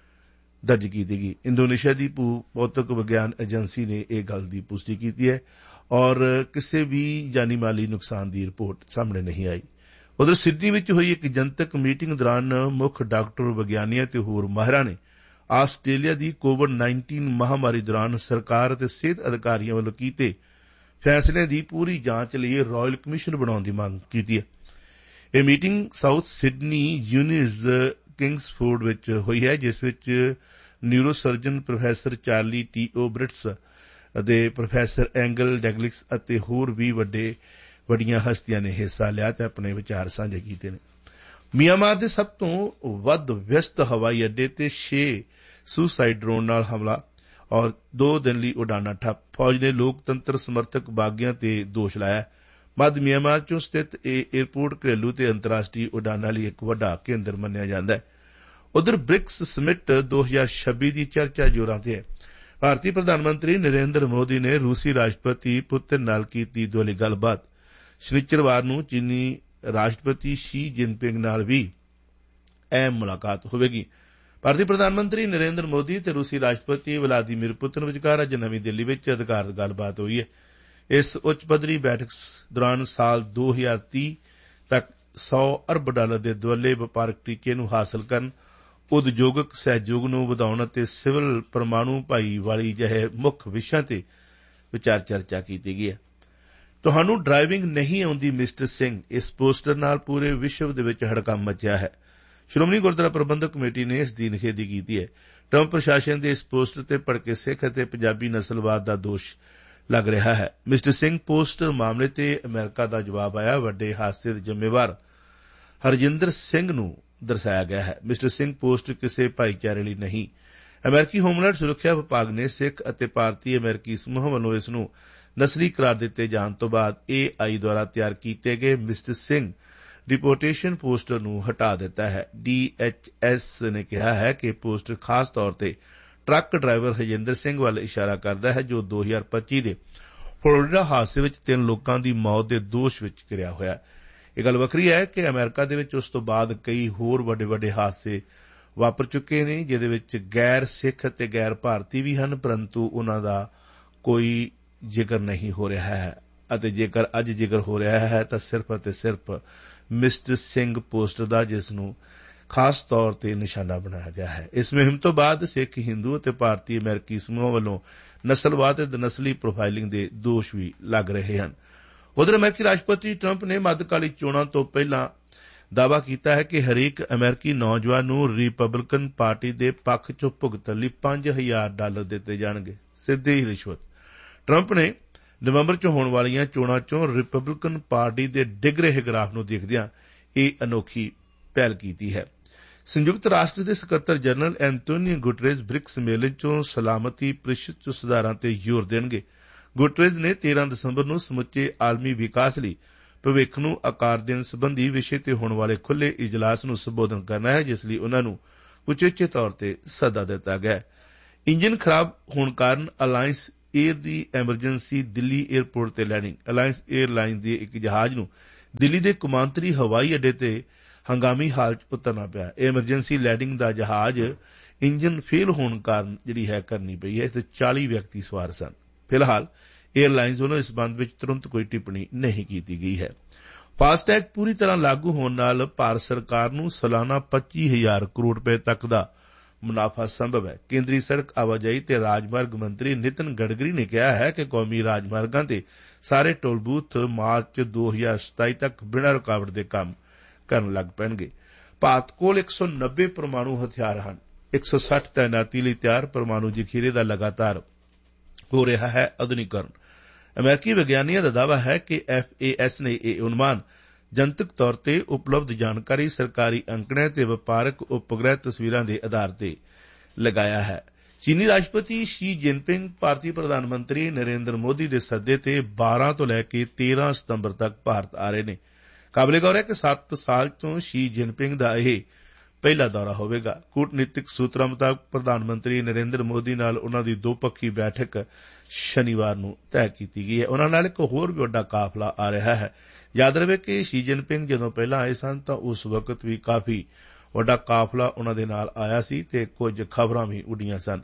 ਦਰਜ ਕੀਤੀ ਗਈ। ਇੰਡੋਨੇਸ਼ੀਆ ਦੀ ਭੌਤਿਕ ਵਿਗਿਆਨ ਏਜੰਸੀ ਨੇ ਇਹ ਗੱਲ ਦੀ ਪੁਸ਼ਟੀ ਕੀਤੀ ਹੈ ਔਰ ਕਿਸੇ ਵੀ ਜਾਨੀ ਮਾਲੀ ਨੁਕਸਾਨ ਦੀ ਰਿਪੋਰਟ ਸਾਹਮਣੇ ਨਹੀਂ ਆਈ। ਉਧਰ ਸਿਡਨੀ ਵਿੱਚ ਹੋਈ ਇੱਕ ਜਨਤਕ ਮੀਟਿੰਗ ਦੌਰਾਨ ਮੁੱਖ ਡਾਕਟਰ, ਵਿਗਿਆਨੀਆਂ ਤੇ ਹੋਰ ਮਾਹਿਰਾਂ ਨੇ ਆਸਟ੍ਰੇਲੀਆ ਦੀ COVID-19 ਮਹਾਮਾਰੀ ਦੌਰਾਨ ਸਰਕਾਰ ਅਤੇ ਸਿਹਤ ਅਧਿਕਾਰੀਆਂ ਵੱਲੋਂ ਕੀਤੇ ਫੈਸਲਿਆਂ ਦੀ ਪੂਰੀ ਜਾਂਚ ਲਈ ਰਾਇਲ ਕਮਿਸ਼ਨ ਬਣਾਉਣ ਦੀ ਮੰਗ ਕੀਤੀ ਹੈ। ਇਹ ਮੀਟਿੰਗ ਸਾਊਥ ਸਿਡਨੀ ਯੂਨਿਜ਼ ਕਿੰਗਸਫੋਰਡ ਵਿੱਚ ਹੋਈ ਹੈ, ਜਿਸ ਵਿੱਚ neuro surgeon professor Charlie T.O. ਬ੍ਰਿਟਸ ਅਤੇ ਪ੍ਰੋਫੈਸਰ ਐਂਗਲ ਡੈਗਲਿਕਸ ਅਤੇ ਹੋਰ ਵੀ ਵੱਡੀਆਂ ਹਸਤੀਆਂ ਨੇ ਹਿੱਸਾ ਲਿਆ ਤੇ ਆਪਣੇ ਵਿਚਾਰ ਸਾਂਝੇ ਕੀਤੇ ਨੇ। ਮਿਆਂਮਾਰ ਦੇ ਸਭ ਤੋਂ ਵੱਧ ਵਿਅਸਤ ਹਵਾਈ ਅੱਡੇ ਤੇ 6 ਸੁਸਾਈਡ ਡਰੋਨ ਨਾਲ ਹਮਲਾ ਔਰ 2 ਦਿਨ ਲਈ ਉਡਾਨਾਂ ਠੱਪ। ਫੌਜ ਨੇ ਲੋਕਤੰਤਰ ਸਮਰਥਕ ਬਾਗੀਆਂ ਤੇ ਦੋਸ਼ ਲਾਇਆ। ਮੱਧ ਮਿਆਂਮਾਰ ਚੋਂ ਸਥਿਤ ਇਹ ਏਅਰਪੋਰਟ ਘਰੇਲੂ ਤੇ ਅੰਤਰਰਾਸ਼ਟਰੀ ਉਡਾਨਾਂ ਲਈ ਇੱਕ ਵੱਡਾ ਕੇਂਦਰ ਮੰਨਿਆ ਜਾਂਦਾ ਹੈ। ਉਧਰ ਬ੍ਰਿਕਸ ਸਮਿਟ 2026 ਦੀ ਚਰਚਾ ਜ਼ੋਰਾਂ ਤੇ ਹੈ। ਭਾਰਤੀ ਪ੍ਰਧਾਨ ਮੰਤਰੀ ਨਰਿੰਦਰ ਮੋਦੀ ਨੇ ਰੂਸੀ ਰਾਸ਼ਟਰਪਤੀ ਪੁਤਿਨ ਨਾਲ ਕੀਤੀ ਦੁਵੱਲੀ ਗੱਲਬਾਤ। ਸ਼ਨੀਚਰਵਾਰ ਨੂੰ ਚੀਨੀ ਰਾਸ਼ਟਰਪਤੀ ਸ਼ੀ ਜਿਨਪਿੰਗ ਨਾਲ ਵੀ ਅਹਿਮ ਮੁਲਾਕਾਤ ਹੋਵੇਗੀ। ਭਾਰਤੀ ਪ੍ਰਧਾਨ ਮੰਤਰੀ ਨਰਿੰਦਰ ਮੋਦੀ ਤੇ ਰੂਸੀ ਰਾਸ਼ਟਰਪਤੀ ਵਲਾਦੀਮੀਰ ਪੁਤਿਨ ਵਿਚਕਾਰ ਅੱਜ ਨਵੀਂ ਦਿੱਲੀ ਵਿੱਚ ਅਧਿਕਾਰਤ ਗੱਲਬਾਤ ਹੋਈ ਹੈ। ਇਸ ਉੱਚ ਪੱਧਰੀ ਬੈਠਕ ਦੌਰਾਨ ਸਾਲ 2030 ਤੱਕ $100 ਅਰਬ ਦੇ ਦੁਆਲੇ ਵਪਾਰਕ ਟੀਚੇ ਨੂੰ ਹਾਸਲ ਕਰਨ, ਉਦਯੋਗਿਕ ਸਹਿਯੋਗ ਨੂੰ ਵਧਾਉਣ ਅਤੇ ਸਿਵਲ ਪਰਮਾਣੂ ਭਾਈਵਾਲੀ ਜਿਹੇ ਮੁੱਖ ਵਿਸ਼ਿਆਂ ਤੇ ਵਿਚਾਰ ਚਰਚਾ ਕੀਤੀ ਗਈ ਹੈ। ਤੁਹਾਨੂੰ ਡਰਾਈਵਿੰਗ ਨਹੀਂ ਆਉਂਦੀ ਮਿਸਟਰ ਸਿੰਘ, ਇਸ ਪੋਸਟਰ ਨਾਲ ਪੂਰੇ ਵਿਸ਼ਵ ਦੇ ਵਿੱਚ ਹੜਕੰਪ ਮਚਿਆ ਹੈ। ਸ਼੍ਰੋਮਣੀ ਗੁਰਦੁਆਰਾ ਪ੍ਰਬੰਧਕ ਕਮੇਟੀ ਨੇ ਇਸ ਦੀ ਨਿਖੇਧੀ ਕੀਤੀ ਹੈ। ਟਰੰਪ ਪ੍ਰਸ਼ਾਸਨ ਦੇ ਇਸ ਪੋਸਟਰ ਤੇ ਭੜਕੇ ਸਿੱਖ ਅਤੇ ਪੰਜਾਬੀ ਨਸਲਵਾਦ ਦਾ ਦੋਸ਼ ਲੱਗ ਰਿਹਾ ਹੈ। ਮਿਸਟਰ ਸਿੰਘ ਪੋਸਟਰ ਮਾਮਲੇ ਤੇ ਅਮਰੀਕਾ ਦਾ ਜਵਾਬ ਆਇਆ। ਵੱਡੇ ਹਾਦਸੇ ਦੇ ਜ਼ਿੰਮੇਵਾਰ ਹਰਜਿੰਦਰ ਸਿੰਘ ਨੂੰ ਦਰਸਾਇਆ ਗਿਆ ਹੈ। ਮਿਸਟਰ ਸਿੰਘ ਪੋਸਟਰ ਕਿਸੇ ਭਾਈਚਾਰੇ ਲਈ ਨਹੀਂ। ਅਮਰੀਕੀ ਹੋਮਲੈਂਡ ਸੁਰੱਖਿਆ ਵਿਭਾਗ ਨੇ ਸਿੱਖ ਅਤੇ ਭਾਰਤੀ ਅਮਰੀਕੀ ਸਮੂਹ ਵੱਲੋਂ ਇਸ ਨੂੰ ਨਸਲੀ ਕਰਾਰ ਦਿੱਤੇ ਜਾਣ ਤੋਂ ਬਾਅਦ AI ਦੁਆਰਾ ਤਿਆਰ ਕੀਤੇ ਗਏ ਮਿਸਟਰ ਸਿੰਘ ਡਿਪੋਰਟੇਸ਼ਨ ਪੋਸਟਰ ਨੂੰ ਹਟਾ ਦਿੱਤਾ ਹੈ। DHS ਨੇ ਕਿਹਾ ਹੈ ਕਿ ਪੋਸਟਰ ਖਾਸ ਤੌਰ ਤੇ ਟਰੱਕ ਡਰਾਈਵਰ ਹਰਜਿੰਦਰ ਸਿੰਘ ਵੱਲ ਇਸ਼ਾਰਾ ਕਰਦਾ ਹੈ, ਜੋ 2025 ਦੇ ਫਲੋਰੀਡਾ ਹਾਦਸੇ ਵਿੱਚ 3 ਲੋਕਾਂ ਦੀ ਮੌਤ ਦੇ ਦੋਸ਼ ਵਿੱਚ ਘਿਰਿਆ ਹੋਇਆ। ਇਹ ਗੱਲ ਵੱਖਰੀ ਹੈ ਕਿ ਅਮਰੀਕਾ ਦੇ ਵਿੱਚ ਉਸ ਤੋਂ ਬਾਅਦ ਕਈ ਹੋਰ ਵੱਡੇ ਹਾਦਸੇ ਵਾਪਰ ਚੁੱਕੇ ਨੇ, ਜਿਹਦੇ ਵਿੱਚ ਗੈਰ ਸਿੱਖ ਅਤੇ ਗੈਰ ਭਾਰਤੀ ਵੀ ਹਨ, ਪਰੰਤੂ ਉਨ੍ਹਾਂ ਦਾ ਕੋਈ ਜ਼ਿਕਰ ਨਹੀਂ ਹੋ ਰਿਹਾ ਹੈ। ਅਤੇ ਜੇਕਰ ਅੱਜ ਜ਼ਿਕਰ ਹੋ ਰਿਹਾ ਹੈ ਤਾਂ ਸਿਰਫ ਅਤੇ ਸਿਰਫ ਮਿਸਟਰ ਸਿੰਘ ਪੋਸਟਰ ਦਾ, ਜਿਸ ਨੂੰ ਖਾਸ ਤੌਰ ਤੇ ਨਿਸ਼ਾਨਾ ਬਣਾਇਆ ਗਿਆ ਹੈ। ਇਸ ਮੁਹਿੰਮ ਤੋਂ ਬਾਅਦ ਸਿੱਖ, ਹਿੰਦੂ ਅਤੇ ਭਾਰਤੀ ਅਮਰੀਕੀ ਸਮੂਹਾਂ ਵੱਲੋਂ ਨਸਲਵਾਦ ਅਤੇ ਨਸਲੀ ਪ੍ਰੋਫਾਈਲਿੰਗ ਦੇ ਦੋਸ਼ ਵੀ ਲੱਗ ਰਹੇ ਹਨ। ਉਧਰ ਅਮਰੀਕੀ ਰਾਸ਼ਟਰਪਤੀ ਟਰੰਪ ਨੇ ਮੱਧਕਾਲੀ ਚੋਣਾਂ ਤੋਂ ਪਹਿਲਾਂ ਦਾਅਵਾ ਕੀਤਾ ਹੈ ਕਿ ਹਰੇਕ ਅਮਰੀਕੀ ਨੌਜਵਾਨ ਨੂੰ ਰਿਪਬਲਿਕਨ ਪਾਰਟੀ ਦੇ ਪੱਖ ਚੋਂ ਭੁਗਤਣ ਲਈ $5,000 ਦਿੱਤੇ ਜਾਣਗੇ, ਸਿੱਧੀ ਰਿਸ਼ਵਤ। ਟਰੰਪ ਨੇ ਨਵੰਬਰ 'ਚ ਹੋਣ ਵਾਲੀਆਂ ਚੋਣਾਂ 'ਚੋਂ ਰਿਪਬਲਿਕਨ ਪਾਰਟੀ ਦੇ ਡਿੱਗ ਰਹੇ ਗ੍ਰਾਫ ਨੂੰ ਦੇਖਦਿਆਂ ਇਹ ਅਨੋਖੀ ਪਹਿਲ ਕੀਤੀ ਹੈ। ਸੰਯੁਕਤ ਰਾਸ਼ਟਰ ਦੇ ਸਕੱਤਰ ਜਨਰਲ ਐਂਟੋਨੀਓ ਗੁਟਰੇਸ ਬ੍ਰਿਕਸ ਸੰਮੇਲਨ 'ਚੋਂ ਸਲਾਮਤੀ ਪ੍ਰੀਸ਼ਦ 'ਚ ਸੁਧਾਰਾਂ ਤੇ ਜ਼ੋਰ ਦੇਣਗੇ। ਗੁਟਰੇਸ ਨੇ 13 ਦਸੰਬਰ ਨੂੰ ਸਮੁੱਚੇ ਆਲਮੀ ਵਿਕਾਸ ਲਈ ਭਵਿੱਖ ਨੂੰ ਆਕਾਰ ਦੇਣ ਸੰਬੰਧੀ ਵਿਸ਼ੇ ਤੇ ਹੋਣ ਵਾਲੇ ਖੁੱਲ੍ਹੇ ਇਜਲਾਸ ਨੂੰ ਸੰਬੋਧਨ ਕਰਨਾ ਹੈ, ਜਿਸ ਲਈ ਉਨ੍ਹਾਂ ਨੂੰ ਉਚੇਚੇ ਤੌਰ ਤੇ ਸੱਦਾ ਦਿੱਤਾ ਗਿਆ। ਇੰਜਨ ਖਰਾਬ ਹੋਣ ਕਾਰਨ ਅਲਾਇੰਸ ਏਅਰ ਦੀ ਐਮਰਜੈਂਸੀ ਦਿੱਲੀ ਏਅਰਪੋਰਟ ਤੇ ਲੈਂਡਿੰਗ। ਅਲਾਇੰਸ ਏਅਰਲਾਈਨ ਦੇ ਇੱਕ ਜਹਾਜ਼ ਨੂੰ ਦਿੱਲੀ ਦੇ ਕੌਮਾਂਤਰੀ ਹਵਾਈ ਅੱਡੇ ਤੇ ਹੰਗਾਮੀ ਹਾਲਤ 'ਚ ਉਤਰਨਾ ਪਿਆ। ਇਹ ਐਮਰਜੈਂਸੀ ਲੈਂਡਿੰਗ ਦਾ ਜਹਾਜ਼ ਇੰਜਨ ਫੇਲ ਹੋਣ ਕਾਰਨ ਕਰਨੀ ਪਈ ਹੈ। ਇਸ 'ਤੇ 40 ਵਿਅਕਤੀ ਸਵਾਰ ਸਨ। ਫਿਲਹਾਲ ਏਅਰਲਾਈਨਜ਼ ਵੱਲੋਂ ਇਸ ਸੰਬੰਧ ਵਿੱਚ ਤੁਰੰਤ ਕੋਈ ਟਿੱਪਣੀ ਨਹੀਂ ਕੀਤੀ ਗਈ ਹੈ। ਫਾਸਟੈਗ ਪੂਰੀ ਤਰ੍ਹਾਂ ਲਾਗੂ ਹੋਣ ਨਾਲ ਭਾਰਤ ਸਰਕਾਰ ਨੂੰ ਸਾਲਾਨਾ 25,000 ਕਰੋੜ ਰੁਪਏ ਤੱਕ ਦਾ ਮੁਨਾਫਾ ਸੰਭਵ ਹੈ। ਕੇਂਦਰੀ ਸੜਕ ਆਵਾਜਾਈ ਤੇ ਰਾਜਮਾਰਗ ਮੰਤਰੀ ਨਿਤਿਨ ਗਡਕਰੀ ਨੇ ਕਿਹਾ ਹੈ ਕਿ ਕੌਮੀ ਰਾਜਮਾਰਗਾਂ ਤੇ ਸਾਰੇ ਟੋਲ ਬੂਥ ਮਾਰਚ 2027 ਤੱਕ ਬਿਨਾਂ ਰੁਕਾਵਟ ਦੇ ਕੰਮ ਕਰਨ ਲੱਗ ਪੈਣਗੇ। ਭਾਰਤ ਕੋਲ 190 ਪਰਮਾਣੂ ਹਥਿਆਰ ਹਨ। 160 ਤੈਨਾਤੀ ਲਈ ਤਿਆਰ। ਪਰਮਾਣੂ ਜ਼ਖੀਰੇ ਦਾ ਲਗਾਤਾਰ ਹੋ ਰਿਹਾ ਹੈ ਆਧੁਨਿਕੀਕਰਨ। ਅਮਰੀਕੀ ਵਿਗਿਆਨੀਆਂ ਦਾ ਦਾਅਵਾ ਹੈ ਕਿ FAS ਨੇ ਇਹ ਅਨੁਮਾਨ ਜਨਤਕ ਤੌਰ ਤੇ ਉਪਲਬਧ ਜਾਣਕਾਰੀ, ਸਰਕਾਰੀ ਅੰਕੜਿਆਂ ਤੇ ਵਪਾਰਕ ਉਪਗ੍ਰਹਿ ਤਸਵੀਰਾਂ ਦੇ ਆਧਾਰ ਤੇ ਲਗਾਇਆ ਹੈ। ਚੀਨੀ ਰਾਸ਼ਟਰਪਤੀ ਸ਼ੀ ਜਿਨਪਿੰਗ ਭਾਰਤੀ ਪ੍ਰਧਾਨ ਮੰਤਰੀ ਨਰਿੰਦਰ ਮੋਦੀ ਦੇ ਸੱਦੇ ਤੇ 12 ਤੋਂ ਲੈ ਕੇ 13 ਸਤੰਬਰ ਤੱਕ ਭਾਰਤ ਆ ਰਹੇ ਨੇ। ਕਾਬਲੇ-ਗੌਰ ਹੈ ਕਿ 7 ਸਾਲ ਤੋਂ ਸ਼ੀ ਜਿਨਪਿੰਗ ਦਾ ਇਹ ਪਹਿਲਾ ਦੌਰਾ ਹੋਵੇਗਾ। ਕੂਟਨੀਤਿਕ ਸੂਤਰਾਂ ਮੁਤਾਬਕ ਪ੍ਰਧਾਨ ਮੰਤਰੀ ਨਰਿੰਦਰ ਮੋਦੀ ਨਾਲ ਉਨ੍ਹਾਂ ਦੀ ਦੋਪੱਖੀ ਬੈਠਕ ਸ਼ਨੀਵਾਰ ਨੂੰ ਤੈਅ ਕੀਤੀ ਗਈ ਹੈ। ਉਨ੍ਹਾਂ ਨਾਲ ਇੱਕ ਹੋਰ ਵੀ ਵੱਡਾ ਕਾਫਲਾ ਆ ਰਿਹਾ ਹੈ। ਯਾਦ ਰਵੇ ਕਿ ਸ਼ੀ ਜਿਨਪਿੰਗ ਜਦੋਂ ਪਹਿਲਾਂ ਆਏ ਸਨ ਤਾਂ ਉਸ ਵਕਤ ਵੀ ਕਾਫੀ ਵੱਡਾ ਕਾਫਲਾ ਉਨ੍ਹਾਂ ਦੇ ਨਾਲ ਆਇਆ ਸੀ ਤੇ ਕੁਝ ਖਬਰਾਂ ਵੀ ਉੱਡੀਆਂ ਸਨ।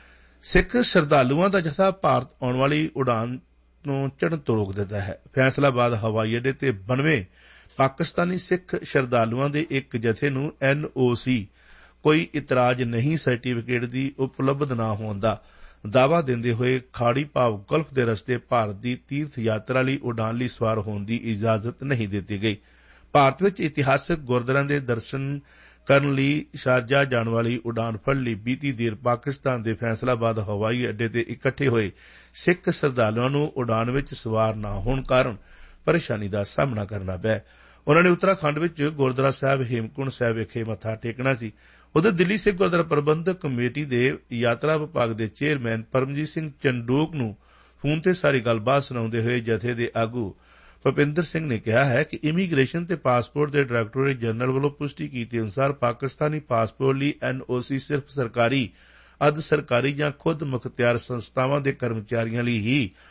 ਸਿੱਖ ਸ਼ਰਧਾਲੂਆਂ ਦਾ ਜਥਾ ਭਾਰਤ ਆਉਣ ਵਾਲੀ ਉਡਾਨ ਨੂੰ ਚੜ੍ਹਨ ਤੋਂ ਰੋਕ ਦਿੱਤਾ ਹੈ। ਫੈਸਲਾਬਾਦ ਹਵਾਈ ਅੱਡੇ ਤੇ 92 ਪਾਕਿਸਤਾਨੀ ਸਿੱਖ ਸ਼ਰਧਾਲੂਆਂ ਦੇ ਇੱਕ ਜਥੇ ਨੂੰ NOC ਕੋਈ ਇਤਰਾਜ਼ ਨਹੀਂ ਸਰਟੀਫਿਕੇਟ ਦੀ ਉਪਲਬਧ ਨਾ ਹੋਣ ਦਾ ਦਾਅਵਾ ਦਿੰਦੇ ਹੋਏ ਖਾੜੀ ਭਾਵ ਗਲਫ ਦੇ ਰਸਤੇ ਭਾਰਤ ਦੀ ਤੀਰਥ ਯਾਤਰਾ ਲਈ ਉਡਾਨ ਲਈ ਸਵਾਰ ਹੋਣ ਦੀ ਇਜਾਜ਼ਤ ਨਹੀਂ ਦਿੱਤੀ ਗਈ। ਭਾਰਤ ਵਿੱਚ ਇਤਿਹਾਸਕ ਗੁਰਦੁਆਰਿਆਂ ਦੇ ਦਰਸ਼ਨ ਕਰਨ ਲਈ ਸ਼ਾਰਜਾ ਜਾਣ ਵਾਲੀ ਉਡਾਨ ਫੜਨ ਲਈ ਬੀਤੀ ਦੇਰ ਪਾਕਿਸਤਾਨ ਦੇ ਫੈਸਲਾਬਾਦ ਹਵਾਈ ਅੱਡੇ ਤੇ ਇਕੱਠੇ ਹੋਏ ਸਿੱਖ ਸ਼ਰਧਾਲੂਆਂ ਨੂੰ ਉਡਾਨ ਵਿੱਚ ਸਵਾਰ ਨਾ ਹੋਣ ਕਾਰਨ ਪਰੇਸ਼ਾਨੀ ਦਾ ਸਾਹਮਣਾ ਕਰਨਾ ਪਿਆ। ਉਨ੍ਹਾਂ ਨੇ ਉੱਤਰਾਖੰਡ ਵਿੱਚ ਗੁਰਦੁਆਰਾ ਸਾਹਿਬ ਹੇਮਕੁੰਟ ਸਾਹਿਬ ਵਿਖੇ ਮੱਥਾ ਟੇਕਣਾ ਸੀ। ਉਧਰ ਦਿੱਲੀ ਸਿੱਖ ਗੁਰਦੁਆਰਾ ਪ੍ਰਬੰਧਕ ਕਮੇਟੀ ਦੇ ਯਾਤਰਾ ਵਿਭਾਗ ਦੇ ਚੇਅਰਮੈਨ ਪਰਮਜੀਤ ਸਿੰਘ ਚੰਡੋਕ ਨੂੰ ਫੋਨ ਤੇ ਸਾਰੀ ਗੱਲਬਾਤ ਸੁਣਾਉਂਦੇ ਹੋਏ ਜਥੇ ਦੇ ਆਗੂ ਭੁਪਿੰਦਰ ਸਿੰਘ ਨੇ ਕਿਹਾ ਹੈ ਕਿ ਇਮੀਗ੍ਰੇਸ਼ਨ ਤੇ ਪਾਸਪੋਰਟ ਦੇ ਡਾਇਰੈਕਟੋਰੇਟ ਜਨਰਲ ਵੱਲੋਂ ਪੁਸ਼ਟੀ ਕੀਤੀ ਅਨੁਸਾਰ ਪਾਕਿਸਤਾਨੀ ਪਾਸਪੋਰਟ ਲਈ NOC ਸਿਰਫ ਸਰਕਾਰੀ, ਅਰਧ ਸਰਕਾਰੀ ਜਾਂ ਖੁਦ ਮੁਖਤਿਆਰ ਸੰਸਥਾਵਾਂ ਦੇ ਕਰਮਚਾਰੀਆਂ ਲਈ ਹੀ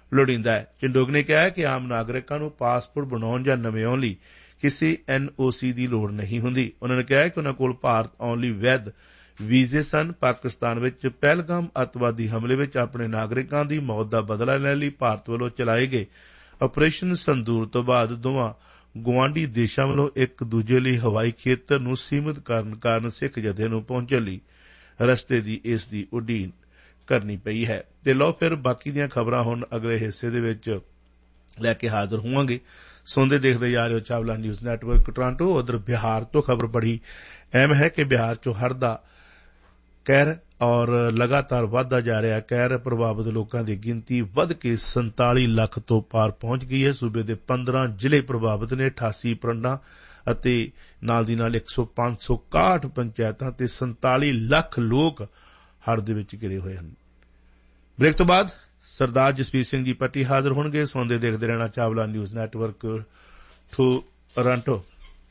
ਲੋੜੀਂਦਾ ਹੈ। ਚੰਡੋਕ ਨੇ ਕਿਹਾ ਕਿ ਆਮ ਨਾਗਰਿਕਾਂ ਨੂੰ ਪਾਸਪੋਰਟ ਬਣਾਉਣ ਜਾਂ ਨਵਿਆਉਣ ਲਈ ਕਿਸੇ NOC ਦੀ ਲੋੜ ਨਹੀਂ ਹੁੰਦੀ। ਉਨ੍ਹਾਂ ਨੇ ਕਿਹਾ ਕਿ ਉਨ੍ਹਾਂ ਕੋਲ ਭਾਰਤ ਆਉਣ ਲਈ ਵੈਧ ਵੀਜ਼ੇ ਸਨ। ਪਾਕਿਸਤਾਨ ਵਿੱਚ ਪਹਿਲਗਾਮ ਅੱਤਵਾਦੀ ਹਮਲੇ ਵਿੱਚ ਆਪਣੇ ਨਾਗਰਿਕਾਂ ਦੀ ਮੌਤ ਦਾ ਬਦਲਾ ਲੈਣ ਲਈ ਭਾਰਤ ਵੱਲੋਂ ਚਲਾਏ ਗਏ ਆਪਰੇਸ਼ਨ ਸੰਦੂਰ ਤੋਂ ਬਾਅਦ ਦੋਵਾਂ ਗੁਆਂਢੀ ਦੇਸ਼ਾਂ ਵੱਲੋਂ ਇੱਕ ਦੂਜੇ ਲਈ ਹਵਾਈ ਖੇਤਰ ਨੂੰ ਸੀਮਿਤ ਕਰਨ ਕਾਰਨ ਸਿੱਖ ਜਥੇ ਨੂੰ ਪਹੁੰਚਣ ਲਈ ਰਸਤੇ ਦੀ ਇਸ ਦੀ ਉਡੀਕ ਕਰਨੀ ਪਈ ਹੈ। ਤੇ ਲਓ ਫਿਰ ਬਾਕੀ ਦੀਆਂ ਖਬਰਾਂ ਹੁਣ ਅਗਲੇ ਹਿੱਸੇ ਦੇ ਵਿੱਚ ਲੈ ਕੇ ਹਾਜ਼ਰ ਹੋਵਾਂਗੇ। ਸੁਣਦੇ ਦੇਖਦੇ ਜਾ ਰਹੇ ਹੋ ਚਾਵਲਾ ਨਿਊਜ਼ ਨੈਟਵਰਕ ਟੋਰਾਂਟੋ। ਉਧਰ ਬਿਹਾਰ ਤੋਂ ਖਬਰ ਬੜੀ ਅਹਿਮ ਹੈ ਕਿ ਬਿਹਾਰ ਚੋਂ ਹੜ੍ਹ ਦਾ ਕਹਿਰ ਔਰ ਲਗਾਤਾਰ ਵਧਦਾ ਜਾ ਰਿਹਾ ਕਹਿਰ ਪ੍ਰਭਾਵਿਤ ਲੋਕਾਂ ਦੀ ਗਿਣਤੀ ਵੱਧ ਕੇ 47 ਲੱਖ ਤੋਂ ਪਾਰ ਪਹੁੰਚ ਗਈ ਹੈ। ਸੂਬੇ ਦੇ 15 ਜ਼ਿਲ੍ਹੇ ਪ੍ਰਭਾਵਿਤ ਨੇ, 88 ਪਿੰਡਾਂ ਅਤੇ ਨਾਲ ਦੀ ਨਾਲ 561 ਪੰਚਾਇਤਾਂ ਤੇ 47 ਲੱਖ ਲੋਕ ਹੜ੍ਹ ਦੇ ਵਿੱਚ ਘਿਰੇ ਹੋਏ ਹਨ। ਬ੍ਰੇਕ ਤੋਂ ਬਾਅਦ ਸਰਦਾਰ ਜਸਵੀਰ ਸਿੰਘ ਜੀ ਪੱਟੀ ਹਾਜ਼ਰ ਹੋਣਗੇ। ਸੁਣਦੇ ਦੇਖਦੇ ਰਹਿਣਾ Chawla news network Toronto.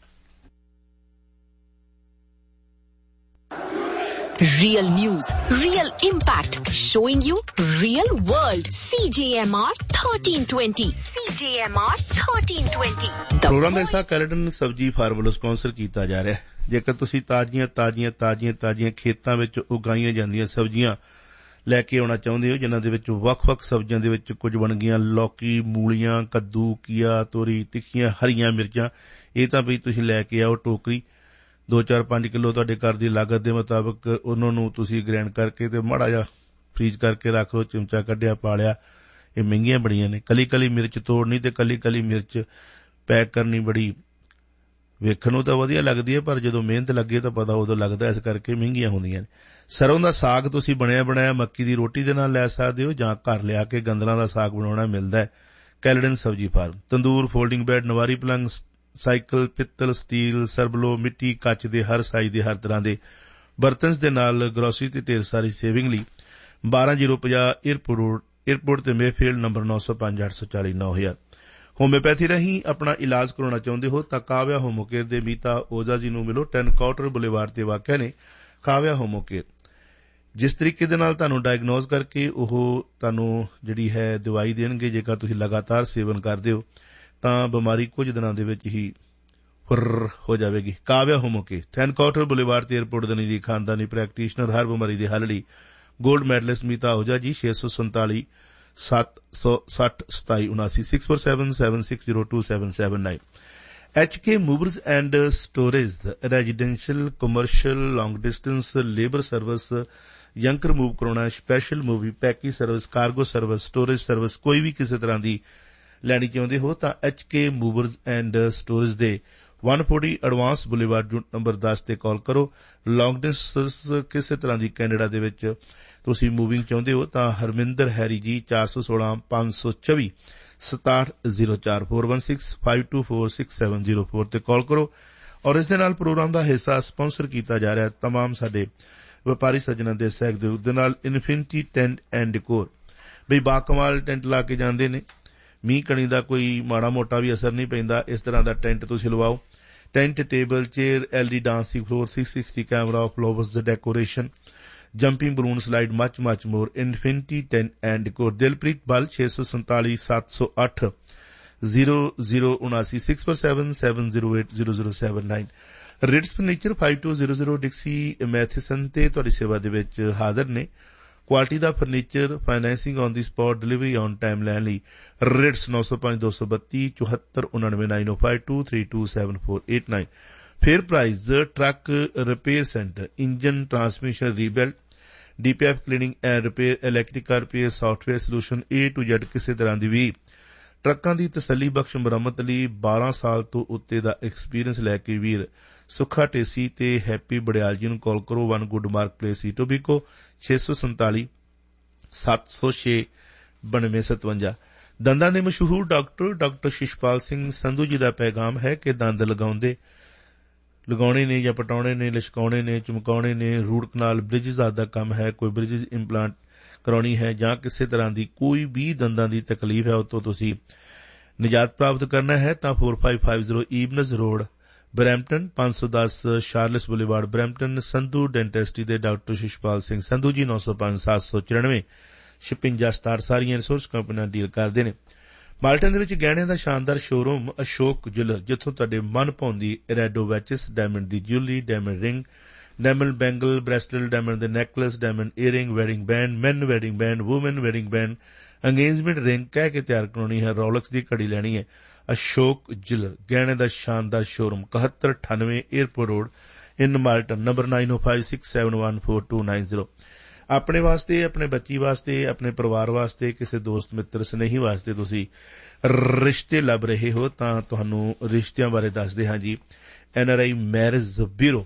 Real news, real impact, showing you real world. CJMR 1320. CJMR 1320. Programme ਦਾ ਹਿੱਸਾ ਕੈਲੇਡਨ ਸਬਜ਼ੀ ਫਾਰਮ ਵੱਲੋਂ ਸਪਾਂਸਰ ਕੀਤਾ ਜਾ ਰਿਹਾ ਹੈ। ਜੇਕਰ ਤੁਸੀਂ ਤਾਜ਼ੀਆਂ ਖੇਤਾਂ ਵਿੱਚ ਉਗਾਈਆਂ ਜਾਂਦੀਆਂ ਸਬਜ਼ੀਆਂ ਲੈ ਕੇ ਆਉਣਾ ਚਾਹੁੰਦੇ ਹੋ, ਜਿਨ੍ਹਾਂ ਦੇ ਵਿੱਚ ਵੱਖ-ਵੱਖ ਸਬਜ਼ੀਆਂ ਦੇ ਵਿੱਚ ਕੁਝ ਬਣਗੀਆਂ ਲੌਕੀ, ਮੂਲੀਆਂ, ਕੱਦੂ, ਘੀਆ, ਤੋਰੀ, ਤਿੱਖੀਆਂ ਹਰੀਆਂ ਮਿਰਚਾਂ, ਇਹ ਤਾਂ ਵੀ ਤੁਸੀਂ ਲੈ ਕੇ ਆਓ ਟੋਕਰੀ 2-4-5 ਕਿਲੋ ਤੁਹਾਡੇ ਘਰ ਦੀ ਲਾਗਤ ਦੇ ਮੁਤਾਬਕ। ਉਹਨਾਂ ਨੂੰ ਤੁਸੀਂ ਗ੍ਰੈਂਡ ਕਰਕੇ ਤੇ ਮਾੜਾ ਜਿਹਾ ਫਰੀਜ਼ ਕਰਕੇ ਰੱਖ ਲਓ, ਚਮਚਾ ਕੱਢਿਆ ਪਾ ਲਿਆ। ਇਹ ਮਹਿੰਗੀਆਂ ਬੜੀਆਂ ਨੇ। ਕੱਲੀ ਮਿਰਚ ਤੋੜਨੀ ਤੇ ਕੱਲੀ ਮਿਰਚ ਪੈਕ ਕਰਨੀ ਬੜੀ ਵੇਖਣ ਨੂੰ ਤਾਂ ਵਧੀਆ ਲੱਗਦੀ ਹੈ, ਪਰ ਜਦੋਂ ਮਿਹਨਤ ਲੱਗੇ ਤਾਂ ਪਤਾ ਉਦੋਂ ਲੱਗਦਾ, ਇਸ ਕਰਕੇ ਮਹਿੰਗੀਆਂ ਹੁੰਦੀਆਂ ਨੇ। ਸਰੋਂ ਦਾ ਸਾਗ ਤੁਸੀਂ ਬਣਿਆ ਬਣਾਇਆ ਮੱਕੀ ਦੀ ਰੋਟੀ ਦੇ ਨਾਲ ਲੈ ਸਕਦੇ ਹੋ, ਜਾਂ ਘਰ ਲਿਆ ਕੇ ਗੰਦਲਾਂ ਦਾ ਸਾਗ ਬਣਾਉਣਾ ਮਿਲਦਾ ਹੈ ਕੈਲੇਡਨ ਸਬਜ਼ੀ ਫਾਰਮ। ਤੰਦੂਰ, ਫੋਲਡਿੰਗ ਬੈੱਡ, ਨਵਾਰੀ ਪਲੰਗ, ਸਾਈਕਲ, ਪਿੱਤਲ, ਸਟੀਲ, ਸਰਬਲੋ, ਮਿੱਟੀ, ਕੱਚ ਦੇ ਹਰ ਸਾਈਜ਼ ਦੇ ਹਰ ਤਰ੍ਹਾਂ ਦੇ ਬਰਤਨਸ ਦੇ ਨਾਲ ਗਰੋਸਰੀ ਤੇ ਢੇਰ ਸਾਰੀ ਸੇਵਿੰਗ ਲਈ 12050 ਏਅਰਪੋਰਟ ਤੇ ਮੇਫੀਲਡ ਨੰਬਰ 905 840 9000। ਹੋਮਿਓਪੈਥੀ ਰਾਹੀਂ ਆਪਣਾ ਇਲਾਜ ਕਰਾਉਣਾ ਚਾਹੁੰਦੇ ਹੋ ਤਾਂ ਕਾਵਿਆ ਹੋਮੋਕੇਅਰ ਦੇ ਮੀਤਾ ਓਜ਼ਾ ਜੀ ਨੂੰ ਮਿਲੋ। 10 ਕਾਊਟਰ ਬੁਲੇਵਾਰਡ ਤੇ ਵਾਕਿਆ ਨੇ ਕਾਵਿਆ ਹੋਮੋਕੇਅਰ। ਜਿਸ ਤਰੀਕੇ ਦੇ ਨਾਲ ਤੁਹਾਨੂੰ ਡਾਇਗਨੋਜ਼ ਕਰਕੇ ਉਹ ਤੁਹਾਨੂੰ ਜਿਹੜੀ ਹੈ ਦਵਾਈ ਦੇਣਗੇ, ਜੇਕਰ ਤੁਸੀਂ ਲਗਾਤਾਰ ਸੇਵਨ ਕਰਦੇ ਹੋ ਤਾਂ ਬਿਮਾਰੀ ਕੁਝ ਦਿਨਾਂ ਦੇ ਵਿੱਚ ਹੀ ਫੁਰ ਹੋ ਜਾਵੇਗੀ। ਕਾਵਿਆ ਹੋਮੋਕੇ 10 ਕਾਊਟਰ ਬੁਲੇਵਾਰਡ ਤੇ ਏਅਰਪੋਰਟ ਦੇ ਨਜ਼ਦੀਕ ਖਾਨਦਾਨੀ ਪ੍ਰੈਕਟੀਸ਼ਨਰ, ਹਰ ਬਿਮਾਰੀ ਦੇ ਹੱਲ ਲਈ ਗੋਲਡ ਮੈਡਲਿਸਟ ਮੀਤਾ ਓਝਾ ਜੀ। 647 760 2779 647 760 2779। HK Movers and Storage, residential, commercial, long distance, labor service, ਯੰਕਰ move ਕਰਾਉਣਾ, special movie packing service, cargo service, storage service, ਕੋਈ ਵੀ ਕਿਸੇ ਤਰ੍ਹਾਂ ਦੀ ਲੈਣੀ ਚਾਹੁੰਦੇ ਹੋ ਤਾਂ HK Movers and Storage ਦੇ 140 ਐਡਵਾਂਸ ਬੁਲੇਵਾਰਡ ਯੂਨਿਟ ਨੰਬਰ 10 ਤੇ ਕਾਲ ਕਰੋ। ਲੌਂਗ ਡਿਸਟੈਂਸ ਕਿਸੇ ਤਰ੍ਹਾਂ ਦੀ ਕੈਨੇਡਾ ਦੇ ਵਿੱਚ ਤੁਸੀਂ ਮੂਵਿੰਗ ਚਾਹੁੰਦੇ ਹੋ ਤਾਂ ਹਰਮਿੰਦਰ ਹੈਰੀ ਜੀ 416 524 6704 416 524 6704 ਤੇ ਕਾਲ ਕਰੋ। ਔਰ ਇਸ ਦੇ ਨਾਲ ਪ੍ਰੋਗਰਾਮ ਦਾ ਹਿੱਸਾ ਸਪਾਂਸਰ ਕੀਤਾ ਜਾ ਰਿਹਾ ਤਮਾਮ ਸਾਡੇ ਵਪਾਰੀ ਸੱਜਣਾਂ ਦੇ ਸਹਿਯੋਗ ਦੇ ਨਾਲ ਇਨਫਿਨਿਟੀ ਟੈਂਟ ਐਂਡ ਡੈਕੋਰ। ਬਈ ਬਾਕਮਾਲ ਟੈਂਟ ਲਾ ਕੇ ਜਾਂਦੇ ਨੇ, ਮੀਂਹ ਕਣੀ ਦਾ ਕੋਈ ਮਾੜਾ ਮੋਟਾ ਵੀ ਅਸਰ ਨਹੀਂ ਪੈਂਦਾ। ਇਸ ਤਰ੍ਹਾਂ ਦਾ ਟੈਂਟ ਤੁਸੀਂ ਲਵਾਓ। Tent, table, chair, LED dancing floor, 360 camera, flowers ਦੇ decoration, jumping balloon slide, much more. Infinity tent and decor, Dilpreet ਬਲ 647 708 0079 647 708 0079। ਰਿਟਸ ਫਰਨੀਚਰ 5200 ਡਿਕਸੀ ਮੈਥਿਸਨ ਤੇ ਤੁਹਾਡੀ ਸੇਵਾ ਦੇ ਵਿੱਚ ਹਾਜ਼ਰ ਨੇ। Quality the furniture, financing on the spot, delivery on time ਲੈਣ ਲਈ Ritz 905 232 74 99 905 232 7489। Fair price truck repair centre, engine transmission rebuild, DPF cleaning and repair, electrical repair, software solution A to Z ਕਿਸੇ ਤਰ੍ਹਾਂ ਦੀ ਵੀ ਟਰੱਕਾਂ ਦੀ ਤਸੱਲੀ ਬਖਸ਼ ਮੁਰੰਮਤ ਲਈ 12 ਸਾਲ ਤੋਂ ਉੱਤੇ ਦਾ ਐਕਸਪੀਰੀਅੰਸ ਲੈ ਕੇ ਵੀਰ ਸੁੱਖਾ ਟੇਸੀ ਤੇ ਹੈਪੀ ਬੜਿਆਲ ਜੀ ਨੂੰ ਕਾਲ ਕਰੋ। 1 ਗੁੱਡ ਮਾਰਕ ਪਲੇਸ ਈਟੋਬੀਕੋ 647 706 9257। ਦੰਦਾਂ ਦੇ ਮਸ਼ਹੂਰ ਡਾਕਟਰ ਸ਼ਿਸ਼ਪਾਲ ਸਿੰਘ ਸੰਧੂ ਜੀ ਦਾ ਪੈਗਾਮ ਹੈ ਕਿ ਦੰਦ ਲਗਾਉਣੇ ਨੇ ਜਾਂ ਪਟਾਉਣੇ ਨੇ, ਲਿਸ਼ਕਾਉਣੇ ਨੇ, ਚਮਕਾਉਣੇ ਨੇ, ਰੂਟ ਕਨਾਲ, ਬ੍ਰਿਜਿਜ਼ ਆਦਿ ਦਾ ਕੰਮ ਹੈ, ਕੋਈ ਬ੍ਰਿਜਿਜ਼ ਇੰਪਲਾਂਟ ਕਰਾਉਣੀ ਹੈ ਜਾਂ ਕਿਸੇ ਤਰ੍ਹਾਂ ਦੀ ਕੋਈ ਵੀ ਦੰਦਾਂ ਦੀ ਤਕਲੀਫ ਹੈ, ਉਤੋਂ ਤੁਸੀਂ ਨਿਜਾਤ ਪ੍ਰਾਪਤ ਕਰਨਾ ਹੈ ਤਾਂ 4550 ਈਵਨਜ਼ road, Brampton, 510 ਸ਼ਾਰਲਸ boulevard, Brampton. Sandhu ਡੈਂਟਿਸਟਰੀ ਦੇ ਡਾਕਟਰ ਸ਼ਿਸ਼ਪਾਲ ਸਿੰਘ ਸੰਧੂ ਜੀ 905 794 56 67 ਸਾਰੀਆਂ ਇੰਸ਼ੋਰੈਂਸ ਕੰਪਨੀਆਂ ਡੀਲ ਕਰਦੇ ਨੇ। ਮਾਲਟਨ ਦੇ ਵਿੱਚ ਗਹਿਣਿਆਂ ਦਾ ਸ਼ਾਨਦਾਰ ਸ਼ੋਰੂਮ ਅਸ਼ੋਕ ਜੁਐਲਰ, ਜਿੱਥੋਂ ਤੁਹਾਡੇ ਮਨ ਭਾਉਂਦੀ ਰੈਡੋ ਵੈਚਿਸ, ਡਾਇਮੰਡ ਦੀ jewellery, diamond ring, diamond bangle, bracelet, diamond ਦੇ necklace, diamond earring, wedding band, ਮੈਨ wedding band, woman wedding band, engagement ring ਕਹਿ ਕੇ ਤਿਆਰ ਕਰਾਉਣੀ ਹੈ, ਰੋਲੈਕਸ ਦੀ ਘੜੀ ਲੈਣੀ ਹੈ, ਅਸ਼ੋਕ ਜੁਐਲਰ ਗਹਿਣੇ ਦਾ ਸ਼ਾਨਦਾਰ ਸ਼ੋਰੂਮ 7198 에ਅਰਪੋਰਟ ਰੋਡ ਇਨ ਮਾਲਟਨ, ਨੰਬਰ 9056714290। ਆਪਣੇ ਵਾਸਤੇ, ਆਪਣੇ ਬੱਚੀ ਵਾਸਤੇ, ਆਪਣੇ ਪਰਿਵਾਰ ਵਾਸਤੇ, ਕਿਸੇ ਦੋਸਤ ਮਿੱਤਰ ਸਨੇਹੀ ਵਾਸਤੇ ਤੁਸੀਂ ਰਿਸ਼ਤੇ ਲੱਭ ਰਹੇ ਹੋ ਤਾਂ ਤੁਹਾਨੂੰ ਰਿਸ਼ਤਿਆਂ ਬਾਰੇ ਦੱਸਦੇ ਹਾਂ ਜੀ। NRI ਮੈਰਿਜ ਬਿਊਰੋ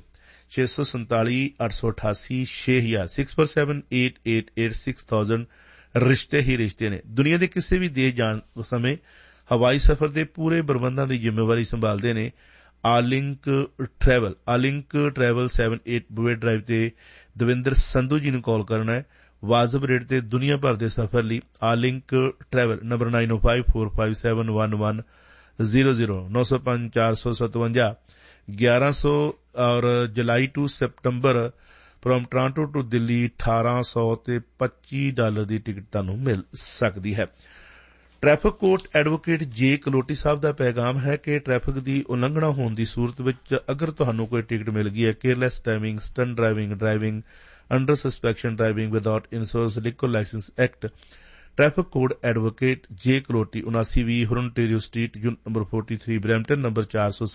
647-888-6000 647-888-6000 ਰਿਸ਼ਤੇ ਹੀ ਰਿਸ਼ਤੇ ਨੇ। ਦੁਨੀਆ ਦੇ ਕਿਸੇ ਵੀ ਦੇਸ਼ ਜਾਣ ਸਮੇਂ ਹਵਾਈ ਸਫ਼ਰ ਦੇ ਪੂਰੇ ਪ੍ਰਬੰਧਾਂ ਦੀ ਜ਼ਿੰਮੇਵਾਰੀ ਸੰਭਾਲਦੇ ਨੇ ਆਲਿੰਕ ਟਰੈਵਲ। ਆਲਿੰਕ ਟਰੈਵਲ 78 ਬੁਵੇ ਡਰਾਈਵ ਤੇ ਦਵਿੰਦਰ ਸੰਧੂ ਜੀ ਨੂੰ ਕਾਲ ਕਰਨਾ ਹੈ ਵਾਜਬ ਰੇਟ ਤੇ ਦੁਨੀਆ ਭਰ ਦੇ ਸਫ਼ਰ ਲਈ। ਆਲਿੰਕ ਟਰੈਵਲ, ਨੰਬਰ 9054571100 905-457-1100 ਔਰ ਜੁਲਾਈ to September from Toronto to Delhi $1800 ਤੇ $25 ਦੀ ਟਿਕਟ ਤੁਹਾਨੂੰ ਮਿਲ ਸਕਦੀ ਹੈ। ਟ੍ਰੈਫਿਕ ਕੋਰਟ ਐਡਵੋਕੇਟ ਜੇ ਕਲੋਟੀ ਸਾਹਿਬ ਦਾ ਪੈਗਾਮ ਹੈ ਕਿ ਟ੍ਰੈਫਿਕ ਦੀ ਉਲੰਘਣਾ ਹੋਣ ਦੀ ਸੂਰਤ ਵਿੱਚ ਅਗਰ ਤੁਹਾਨੂੰ ਕੋਈ ਟਿਕਟ ਮਿਲ ਗਈ ਹੈ, careless driving, stunt driving, driving under ਸਸਪੈਕਸ਼ਨ, driving without insurance, liquor licence act, traffic code advocate ਜੇ Kaloti 7920 ਹੁਰਨਟੇਰੀਓ street, unit number 43, Brampton, number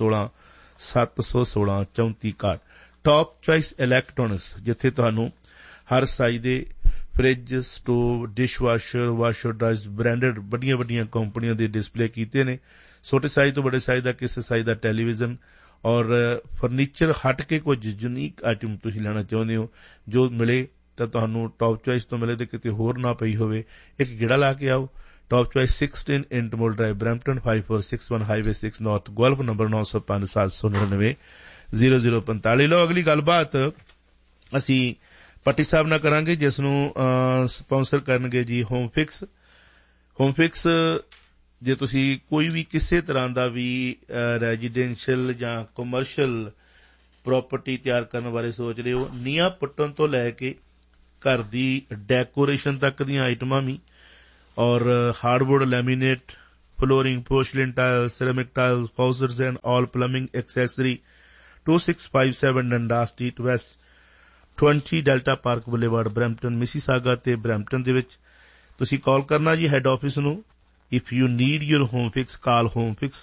416-716-3461। Top choice electronics, ਜਿੱਥੇ ਤੁਹਾਨੂੰ ਹਰ ਸਾਈਜ਼ ਦੇ fridge, stove, dishwasher, washer ਡਰਾਇਜ਼, branded ਵੱਡੀਆਂ ਕੰਪਨੀਆਂ ਦੇ ਡਿਸਪਲੇ ਕੀਤੇ ਨੇ। ਛੋਟੇ ਸਾਈਜ਼ ਤੋਂ ਵੱਡੇ ਸਾਈਜ਼ ਦਾ, ਕਿਸੇ ਸਾਈਜ਼ ਦਾ ਟੈਲੀਵਿਜ਼ਨ ਔਰ ਫਰਨੀਚਰ ਹਟ ਕੇ ਕੁਝ ਯੂਨੀਕ ਆਈਟਮ ਤੁਸੀਂ ਲੈਣਾ ਚਾਹੁੰਦੇ ਹੋ ਜੋ ਮਿਲੇ ਤਾਂ ਤੁਹਾਨੂੰ ਟਾਪ ਚੁਆਇਸ ਤੋਂ ਮਿਲੇ ਤੇ ਕਿਤੇ ਹੋਰ ਨਾ ਪਈ ਹੋਵੇ, ਇੱਕ ਗੇੜਾ ਲਾ ਕੇ ਆਓ। Top choice 16 ਇੰਟਮੋਲ drive, Brampton, 5461 highway 6 north, ਗੁਆਲਫ, number 9057990045। ਲਓ ਅਗਲੀ ਗੱਲਬਾਤ ਅਸੀਂ ਪੱਟੀ ਸਾਹਿਬ ਨਾਲ ਕਰਾਂਗੇ, ਜਿਸ ਨੂੰ ਸਪਾਂਸਰ ਕਰਨਗੇ ਜੀ ਹੋਮ ਫਿਕਸ। ਹੋਮ ਫਿਕਸ, ਜੇ ਤੁਸੀਂ ਕੋਈ ਵੀ ਕਿਸੇ ਤਰ੍ਹਾਂ ਦਾ ਵੀ ਰੈਜ਼ੀਡੈਂਸ਼ੀਅਲ ਜਾਂ ਕਮਰਸ਼ੀਅਲ ਪ੍ਰਾਪਰਟੀ ਤਿਆਰ ਕਰਨ ਬਾਰੇ ਸੋਚ ਰਹੇ ਹੋ, ਨੀਹਾਂ ਪੁੱਟਣ ਤੋਂ ਲੈ ਕੇ ਘਰ ਦੀ ਡੈਕੋਰੇਸ਼ਨ ਤੱਕ ਦੀਆਂ ਆਈਟਮਾਂ ਵੀ, ਔਰ hardwood, laminate, flooring, ਪੋਰਸਲਿਨ tile, ਸਿਰੈਮਿਕ tile, ਫਾਊਜ਼ਰਸ and all plumbing accessory, 2657 ਡੰਡਾਸ street West, 20 delta park boulevard, Brampton, Mississauga ਤੇ ਬਰੈਂਪਟਨ ਦੇ ਵਿੱਚ। ਤੁਸੀਂ ਕਾਲ ਕਰਨਾ ਜੀ ਹੈਡ ਆਫਿਸ ਨੂੰ। If you need your home fix, call home fix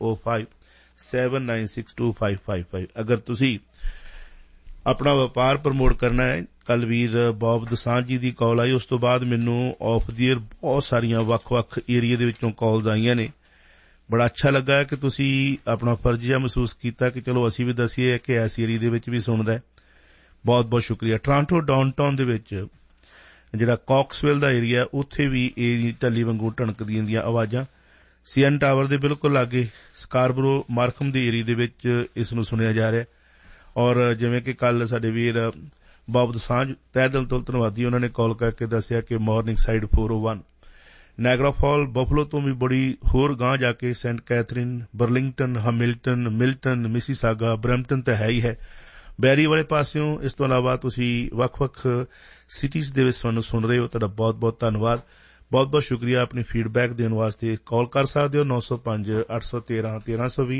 9057962555। ਅਗਰ ਤੁਸੀਂ ਆਪਣਾ ਵਪਾਰ ਪ੍ਰਮੋਟ ਕਰਨਾ ਹੈ, ਕੱਲ ਵੀਰ ਬੌਬ ਦਸਾਂਝ ਜੀ ਦੀ ਕਾਲ ਆਈ, ਉਸ ਤੋਂ ਬਾਅਦ ਮੈਨੂੰ ਆਫ ਦੀ ਏਅਰ ਬਹੁਤ ਸਾਰੀਆਂ ਵੱਖ-ਵੱਖ ਏਰੀਏ ਦੇ ਵਿੱਚੋਂ ਕਾਲਸ ਆਈਆਂ ਨੇ। ਬੜਾ ਅੱਛਾ ਲੱਗਾ ਕਿ ਤੁਸੀਂ ਆਪਣਾ ਫਰਜ਼ੀਆ ਮਹਿਸੂਸ ਕੀਤਾ ਕਿ ਚਲੋ ਅਸੀਂ ਵੀ ਦਸੀਏ ਕਿ ਇਸ ਏਰੀਏ ਦੇ ਵਿੱਚ ਵੀ ਸੁਣਦਾ ਹੈ। ਬਹੁਤ ਬਹੁਤ ਸ਼ੁਕਰੀਆ। ਟੋਰਾਂਟੋ ਡਾਊਨਟਾਊਨ ਦੇ ਵਿੱਚ ਜਿਹੜਾ ਕਾਕਸਵਿਲ ਦਾ ਏਰੀਆ, ਉੱਥੇ ਵੀ ਇਹ ਢੱਲੀ ਵਾਂਗੂ ਢਣਕਦੀਆਂ ਦੀਆਂ ਆਵਾਜ਼ਾਂ। CN ਟਾਵਰ ਦੇ ਬਿਲਕੁਲ ਲਾਗੇ ਸਕਾਰਬਰੋ ਮਾਰਖਮ ਦੇ ਏਰੀਏ ਦੇ ਵਿੱਚ ਇਸ ਨੂੰ ਸੁਣਿਆ ਜਾ ਰਿਹਾ। ਔਰ ਜਿਵੇਂ ਕਿ ਕੱਲ ਸਾਡੇ ਵੀਰ ਬੌਬ ਦਸਾਂਝ, ਤਹਿ ਦਿਲ ਤੋਂ ਧੰਨਵਾਦੀ, ਉਹਨਾਂ ਨੇ ਕਾਲ ਕਰਕੇ ਦੱਸਿਆ ਕਿ morning side 401 Niagara fall, Buffalo ਤੋਂ ਵੀ ਬੜੀ ਹੋਰ ਗਾਂਹ ਜਾ ਕੇ Saint Catherine, Burlington, Hamilton, Milton, Mississauga, Brampton ਤਾਂ ਹੈ ਹੀ ਹੈ, ਬੈਰੀ ਵਾਲੇ ਪਾਸਿਓਂ। ਇਸ ਤੋਂ ਇਲਾਵਾ ਤੁਸੀਂ ਵੱਖ-ਵੱਖ ਸਿਟੀਜ਼ ਦੇ ਵਿੱਚ ਸਾਨੂੰ ਸੁਣ ਰਹੇ ਹੋ, ਤੁਹਾਡਾ ਬਹੁਤ-ਬਹੁਤ ਧੰਨਵਾਦ, ਬਹੁਤ-ਬਹੁਤ ਸ਼ੁਕਰੀਆ। ਆਪਣੀ ਫੀਡਬੈਕ ਦੇਣ ਵਾਸਤੇ ਕਾਲ ਕਰ ਸਕਦੇ ਹੋ 905-813-1320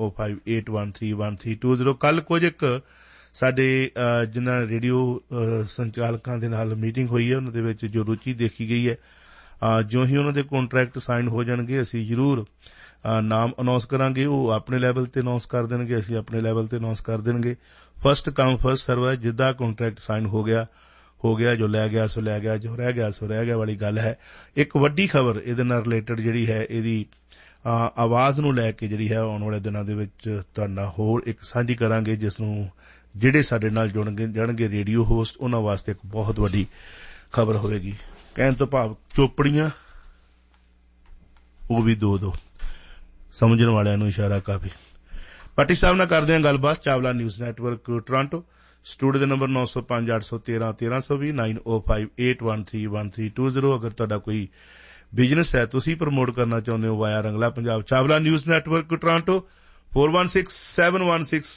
9058131320। ਕੱਲ ਕੁਝ ਇੱਕ ਸਾਡੇ ਜਿਨ੍ਹਾਂ ਰੇਡੀਓ ਸੰਚਾਲਕਾਂ ਦੇ ਨਾਲ ਮੀਟਿੰਗ ਹੋਈ ਹੈ, ਉਹਨਾਂ ਦੇ ਵਿੱਚ ਜੋ ਰੁਚੀ ਦੇਖੀ ਗਈ ਹੈ, ਜਿਉਂ ਹੀ ਉਹਨਾਂ ਦੇ ਕੰਟਰੈਕਟ ਸਾਈਨ ਹੋ ਜਾਣਗੇ ਅਸੀਂ ਜ਼ਰੂਰ ਨਾਮ ਅਨਾਉਂਸ ਕਰਾਂਗੇ। ਉਹ ਆਪਣੇ ਲੈਵਲ ਤੇ ਅਨਾਉਂਸ ਕਰ ਦੇਣਗੇ, ਅਸੀਂ ਆਪਣੇ ਲੈਵਲ ਤੇ ਅਨਾਉਂਸ ਕਰ ਦੇਣਗੇ। ਫਸਟ ਕਮ ਫਸਟ ਸਰਵ ਹੈ। ਜਿੱਦਾਂ ਕੰਟਰੈਕਟ ਸਾਈਨ ਹੋ ਗਿਆ, ਜੋ ਲੈ ਗਿਆ ਸੋ ਲੈ ਗਿਆ, ਜੋ ਰਹਿ ਗਿਆ ਸੋ ਰਹਿ ਗਿਆ ਵਾਲੀ ਗੱਲ ਹੈ। ਇੱਕ ਵੱਡੀ ਖਬਰ ਇਹਦੇ ਨਾਲ ਰਿਲੇਟਡ ਜਿਹੜੀ ਹੈ, ਇਹਦੀ ਆਵਾਜ਼ ਨੂੰ ਲੈ ਕੇ ਜਿਹੜੀ ਹੈ ਆਉਣ ਵਾਲੇ ਦਿਨਾਂ ਦੇ ਵਿੱਚ ਤੁਹਾਡੇ ਨਾਲ ਹੋਰ ਇੱਕ ਸਾਂਝੀ ਕਰਾਂਗੇ, ਜਿਸ ਨੂੰ ਜਿਹੜੇ ਸਾਡੇ ਨਾਲ ਜੁੜਨਗੇ ਰੇਡੀਓ ਹੋਸਟ, ਉਹਨਾਂ ਵਾਸਤੇ ਇੱਕ ਬਹੁਤ ਵੱਡੀ ਖਬਰ ਹੋਵੇਗੀ। ਕਹਿਣ ਤੋਂ ਭਾਵ ਚੋਪੜੀਆਂ ਉਹ ਵੀ ਦੋ ਸਮਝਣ ਵਾਲਿਆਂ ਨੂੰ ਇਸ਼ਾਰਾ ਕਾਫੀ। ਪੱਟੀ ਸਾਹਿਬ ਨਾਲ ਕਰਦੇ ਹਾਂ ਗੱਲਬਾਤ। Chawla news network Toronto, studio ਦੇ ਨੰਬਰ 905-813-1320 9058131320। ਅਗਰ ਤੁਹਾਡਾ ਕੋਈ ਬਿਜ਼ਨਸ ਹੈ, ਤੁਸੀਂ ਪ੍ਰਮੋਟ ਕਰਨਾ ਚਾਹੁੰਦੇ ਹੋ ਵਾਇਆ ਰੰਗਲਾ Punjab, Chawla news network Toronto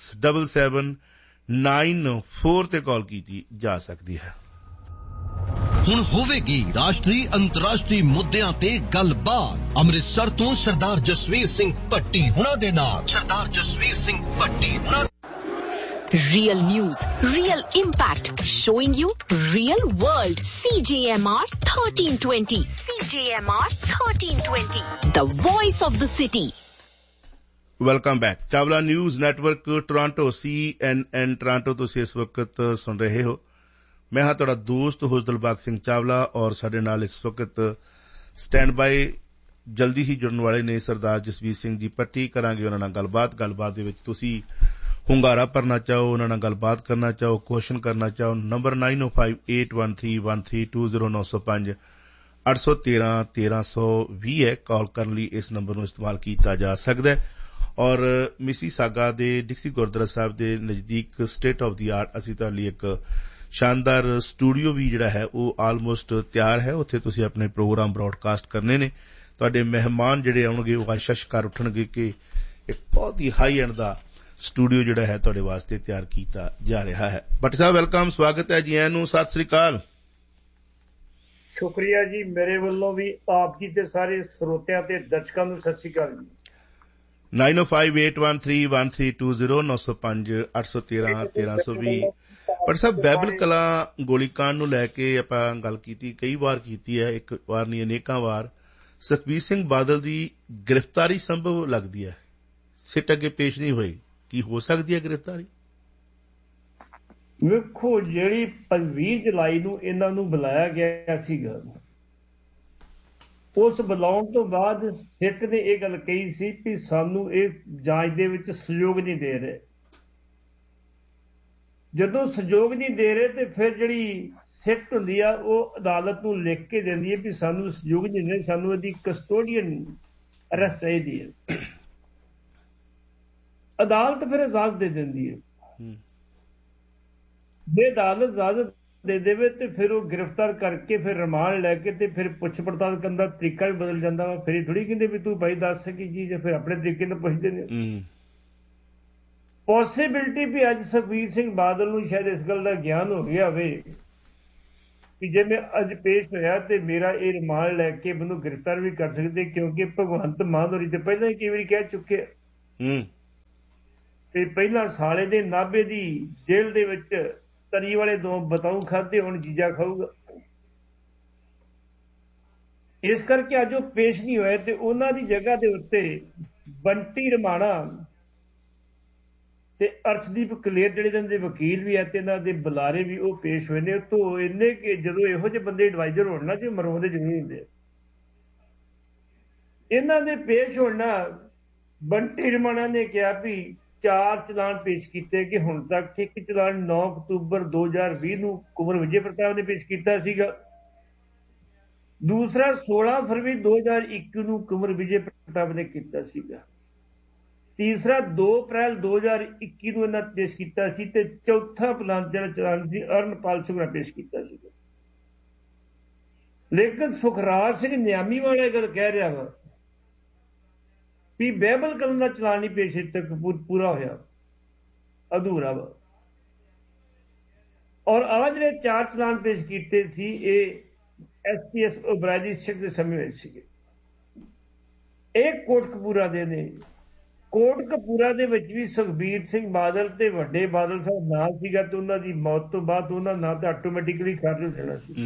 4167167794 ਤੇ ਕਾਲ ਕੀਤੀ ਜਾ ਸਕਦੀ ਹੈ। ਹੁਣ ਹੋਵੇਗੀ ਰਾਸ਼ਟਰੀ ਅੰਤਰਰਾਸ਼ਟਰੀ ਮੁੱਦਿਆਂ ਤੇ ਗੱਲਬਾਤ। ਅੰਮ੍ਰਿਤਸਰ ਤੋਂ ਸਰਦਾਰ ਜਸਵੀਰ ਸਿੰਘ ਭੱਟੀ ਹੁਣਾਂ ਦੇ ਨਾਲ। ਸਰਦਾਰ ਜਸਵੀਰ ਸਿੰਘ ਭੱਟੀ ਹੁਣਾਂ। Real news, real impact, showing you real world. CJMR 1320. CJMR 1320. The voice of the city. Welcome back. Chawla news network Toronto CNN Toronto ਤੁਸੀਂ ਇਸ ਵਕਤ ਸੁਣ ਰਹੇ ਹੋ। ਮੈਂ ਹਾਂ ਤੁਹਾਡਾ ਦੋਸਤ ਹੋਸਟ ਦਿਲਬਾਗ ਸਿੰਘ ਚਾਵਲਾ ਔਰ ਸਾਡੇ ਨਾਲ ਇਸ ਵਕਤ ਸਟੈਂਡ ਬਾਈ ਜਲਦੀ ਹੀ ਜੁੜਨ ਵਾਲੇ ਨੇ ਸਰਦਾਰ ਜਸਵੀਰ ਸਿੰਘ ਜੀ ਭੱਟੀ। ਕਰਾਂਗੇ ਉਹਨਾਂ ਨਾਲ ਗੱਲਬਾਤ ਦੇ ਵਿੱਚ ਤੁਸੀਂ ਹੁੰਗਾਰਾ ਭਰਨਾ ਚਾਹੋ, ਉਹਨਾਂ ਨਾਲ ਗੱਲਬਾਤ ਕਰਨਾ ਚਾਹੋ, ਕੁਐਸਚਨ ਕਰਨਾ ਚਾਹੋ, ਨੰਬਰ 90581320 813-1320 ਹੈ। ਕਾਲ ਕਰਨ ਲਈ ਇਸ ਨੰਬਰ ਨੂੰ ਇਸਤੇਮਾਲ ਕੀਤਾ ਜਾ ਸਕਦਾ ਹੈ। ਔਰ ਮਿਸੀਸਾਗਾ ਦੇ ਡਿਕਸੀ ਗੁਰਦੁਆਰਾ ਸਾਹਿਬ ਦੇ ਨਜ਼ਦੀਕ ਸਟੇਟ ਆਫ ਦੀ ਆਰਟ ਅਸੀਂ ਤੁਹਾਡੇ ਲਈ ਇੱਕ ਸ਼ਾਨਦਾਰ ਸਟੂਡੀਓ ਵੀ ਜਿਹੜਾ ਹੈ ਉਹ ਆਲਮੋਸਟ ਤਿਆਰ ਹੈ। ਉੱਥੇ ਤੁਸੀਂ ਆਪਣੇ ਪ੍ਰੋਗਰਾਮ ਬ੍ਰਾਡਕਾਸਟ ਕਰਨੇ ਨੇ। ਤੁਹਾਡੇ ਮਹਿਮਾਨ ਜਿਹੜੇ ਆਉਣਗੇ ਉਹ ਆਸ਼ਾ ਕਰ ਉੱਠਣਗੇ ਕਿ ਇੱਕ ਬਹੁਤ ਹੀ ਹਾਈ ਐਂਡ ਦਾ ਸਟੂਡੀਓ ਜਿਹੜਾ ਹੈ ਤੁਹਾਡੇ ਵਾਸਤੇ ਤਿਆਰ ਕੀਤਾ ਜਾ ਰਿਹਾ ਹੈ। ਭੱਟੀ ਸਾਹਿਬ ਵੈਲਕਮ, ਸਵਾਗਤ ਹੈ ਜੀ ਆਇਆਂ ਨੂੰ, ਸਤਿ ਸ੍ਰੀ ਅਕਾਲ। ਸ਼ੁਕਰੀਆ ਜੀ, ਮੇਰੇ ਵੱਲੋਂ ਵੀ ਆਪ ਜੀ ਤੇ ਸਾਰੇ ਸਰੋਤਿਆਂ ਤੇ ਦਰਸ਼ਕਾਂ ਨੂੰ ਸਤਿ ਸ੍ਰੀ ਅਕਾਲ ਜੀ। 9058131320 905-813-1320। ਪਰ ਸਾਹਿਬ ਬਾਈਬਲ ਕਲਾ ਗੋਲੀकांड ਨੂੰ ਲੈ ਕੇ ਆਪਾਂ ਗੱਲ ਕੀਤੀ, ਕਈ ਵਾਰ ਕੀਤੀ ਹੈ, ਇੱਕ ਵਾਰ ਨਹੀਂ ਅਨੇਕਾਂ ਵਾਰ। ਸੁਖਬੀਰ ਸਿੰਘ ਬਾਦਲ ਦੀ ਗ੍ਰਿਫਤਾਰੀ ਸੰਭਵ ਲੱਗਦੀ ਹੈ, ਸਿੱਟ ਅੱਗੇ ਪੇਸ਼ ਨਹੀਂ ਹੋਈ। ਕੀ ਹੋ ਸਕਦੀ ਹੈ ਗ੍ਰਿਫਤਾਰੀ? ਵੇਖੋ, ਜਿਹੜੀ 20 ਜੁਲਾਈ ਨੂੰ ਇਹਨਾਂ ਨੂੰ ਬੁਲਾਇਆ ਗਿਆ ਸੀਗਾ, ਉਸ ਬੁਲਾਉਣ ਤੋਂ ਬਾਅਦ ਸਿੱਟ ਨੇ ਇਹ ਗੱਲ ਕਹੀ ਸੀ ਕਿ ਸਾਨੂੰ ਇਹ ਜਾਂਚ ਦੇ ਵਿੱਚ ਸਹਿਯੋਗ ਨਹੀਂ ਦੇ ਰਹੇ। ਜਦੋਂ ਸਹਿਯੋਗ ਨਹੀਂ ਦੇ ਰਹੇ ਤੇ ਫਿਰ ਜਿਹੜੀ ਸਿੱਟ ਹੁੰਦੀ ਆ ਉਹ ਅਦਾਲਤ ਨੂੰ ਲਿਖ ਕੇ ਦਿੰਦੀ ਹੈ ਵੀ ਸਾਨੂੰ ਸਹਿਯੋਗ ਨਹੀਂ ਦੇ ਰਹੇ, ਸਾਨੂੰ ਇਹਦੀ ਕਸਟੋਡੀਅਨ ਅਰੈਸਟ ਚਾਹੀਦੀ ਹੈ। ਅਦਾਲਤ ਫਿਰ ਇਜਾਜ਼ਤ ਦੇ ਦਿੰਦੀ ਹੈ। ਜੇ ਅਦਾਲਤ ਇਜਾਜ਼ਤ ਦੇ ਦੇਵੇ ਤੇ ਫਿਰ ਉਹ ਗ੍ਰਿਫਤਾਰ ਕਰਕੇ ਫਿਰ ਰਿਮਾਂਡ ਲੈ ਕੇ ਤੇ ਫਿਰ ਪੁੱਛ ਪੜਤਾਲ ਕਰਨ ਦਾ ਤਰੀਕਾ ਵੀ ਬਦਲ ਜਾਂਦਾ ਵਾ। ਫਿਰ ਥੋੜੀ ਕਹਿੰਦੇ ਵੀ ਤੂੰ ਭਾਈ ਦੱਸ ਕੀ ਚੀਜ਼ ਹੈ, ਫਿਰ ਆਪਣੇ ਤਰੀਕੇ ਨਾਲ ਪੁੱਛਦੇ ਨੇ। ਪੋਸੀਬਿਲਿਟੀ ਵੀ ਅੱਜ ਸੁਖਬੀਰ ਸਿੰਘ ਬਾਦਲ ਨੂੰ ਸ਼ਾਇਦ ਇਸ ਗੱਲ ਦਾ ਗਿਆਨ ਹੋ ਗਿਆ ਹੋਵੇ ਕਿ ਜੇ ਮੈਂ ਅੱਜ ਪੇਸ਼ ਹੋਇਆ ਤੇ ਮੇਰਾ ਇਹ ਰਿਮਾਂਡ ਲੈ ਕੇ ਮੈਨੂੰ ਗ੍ਰਿਫਤਾਰ ਵੀ ਕਰ ਸਕਦੇ, ਕਿਉਂਕਿ ਭਗਵੰਤ ਮਾਨ ਹੋਰੀ ਤੇ ਪਹਿਲਾਂ ਹੀ ਕਈ ਵਾਰੀ ਕਹਿ ਚੁੱਕੇ ਤੇ ਪਹਿਲਾਂ ਸਾਲੇ ਦੇ ਨਾਭੇ ਦੀ ਜੇਲ੍ਹ ਦੇ ਵਿੱਚ ਤਰੀ ਵਾਲੇ 2 ਬਤਾਊ ਖਾਧੇ, ਹੁਣ ਜੀਜਾ ਖਾਊਗਾ। ਇਸ ਕਰਕੇ ਅੱਜ ਉਹ ਪੇਸ਼ ਨਹੀਂ ਹੋਏ ਤੇ ਉਹਨਾਂ ਦੀ ਜਗ੍ਹਾ ਦੇ ਉੱਤੇ ਬੰਟੀ ਰਮਾਣਾ ਤੇ ਅਰਸ਼ਦੀਪ ਕਲੇਰ ਜਿਹੜੇ ਇਹਨਾਂ ਦੇ ਵਕੀਲ ਵੀ ਹੈ ਤੇ ਇਹਨਾਂ ਦੇ ਬੁਲਾਰੇ ਵੀ ਉਹ ਪੇਸ਼ ਹੋਏ ਨੇ। ਤੋਂ ਇੰਨੇ ਕਿ ਜਦੋਂ ਇਹੋ ਜਿਹੇ ਬੰਦੇ ਐਡਵਾਈਜ਼ਰ ਹੋਣ ਨਾ, ਜੇ ਮਰਵਾਉਂਦੇ ਜ਼ਰੂਰ ਹੁੰਦੇ, ਇਹਨਾਂ ਦੇ ਪੇਸ਼ ਹੋਣ ਨਾਲ ਬੰਟੀ ਰਮਾਣਾ ਨੇ ਕਿਹਾ ਵੀ 4 ਚਲਾਨ ਪੇਸ਼ ਕੀਤੇ ਕਿ ਹੁਣ ਤੱਕ ਇੱਕ ਚਲਾਨ 9 ਅਕਤੂਬਰ 2020 ਨੂੰ ਕੁੰਵਰ ਵਿਜੇ ਪ੍ਰਤਾਪ ਨੇ ਪੇਸ਼ ਕੀਤਾ ਸੀਗਾ, ਦੂਸਰਾ 16 ਫਰਵਰੀ 2021 ਨੂੰ ਕੁੰਵਰ ਵਿਜੇ ਪ੍ਰਤਾਪ ਨੇ ਕੀਤਾ ਸੀਗਾ, ਤੀਸਰਾ 2 ਅਪ੍ਰੈਲ 2021 ਨੂੰ ਇਹਨਾਂ ਪੇਸ਼ ਕੀਤਾ ਸੀ ਤੇ ਚੌਥਾ ਜਿਹੜਾ ਚਲਾਨ ਸੀ ਅਰਨਪਾਲ ਸਿੰਘ ਨੇ ਪੇਸ਼ ਕੀਤਾ ਸੀਗਾ। ਲੇਕਿਨ ਸੁਖਰਾਜ ਸਿੰਘ ਨਿਆਮੀ ਵਾਲਾ ਇਹ ਗੱਲ ਕਹਿ ਰਿਹਾ ਵਾ ਵੀ ਬਾਈਬਲ ਕਲਮ ਦਾ ਚਲਾਨ ਨਹੀਂ ਪੇਸ਼ ਤੱਕ ਪੂਰਾ ਹੋਇਆ, ਅਧੂਰਾ ਵਾ। ਔਰ ਆਹ ਜਿਹੜੇ 4 ਚਲਾਨ ਪੇਸ਼ ਕੀਤੇ ਸੀ ਇਹ SPS ਓਬਰਾਏ ਦੇ ਸਮੇਂ ਵਿੱਚ ਸੀਗੇ। ਇਹ ਕੋਟਕਪੂਰਾ ਦੇ ਨੇ। ਕੋਟਕਪੂਰਾ ਦੇ ਵਿੱਚ ਵੀ ਸੁਖਬੀਰ ਸਿੰਘ ਬਾਦਲ ਤੇ ਵੱਡੇ ਬਾਦਲ ਸਾਹਿਬ ਨਾਲ ਸੀਗਾ ਤੇ ਉਹਨਾਂ ਦੀ ਮੌਤ ਤੋਂ ਬਾਅਦ ਉਹਨਾਂ ਨਾਂ ਤਾਂ ਆਟੋਮੈਟਿਕਲੀ ਖਾਰਜ ਹੋ ਜਾਣਾ ਸੀ।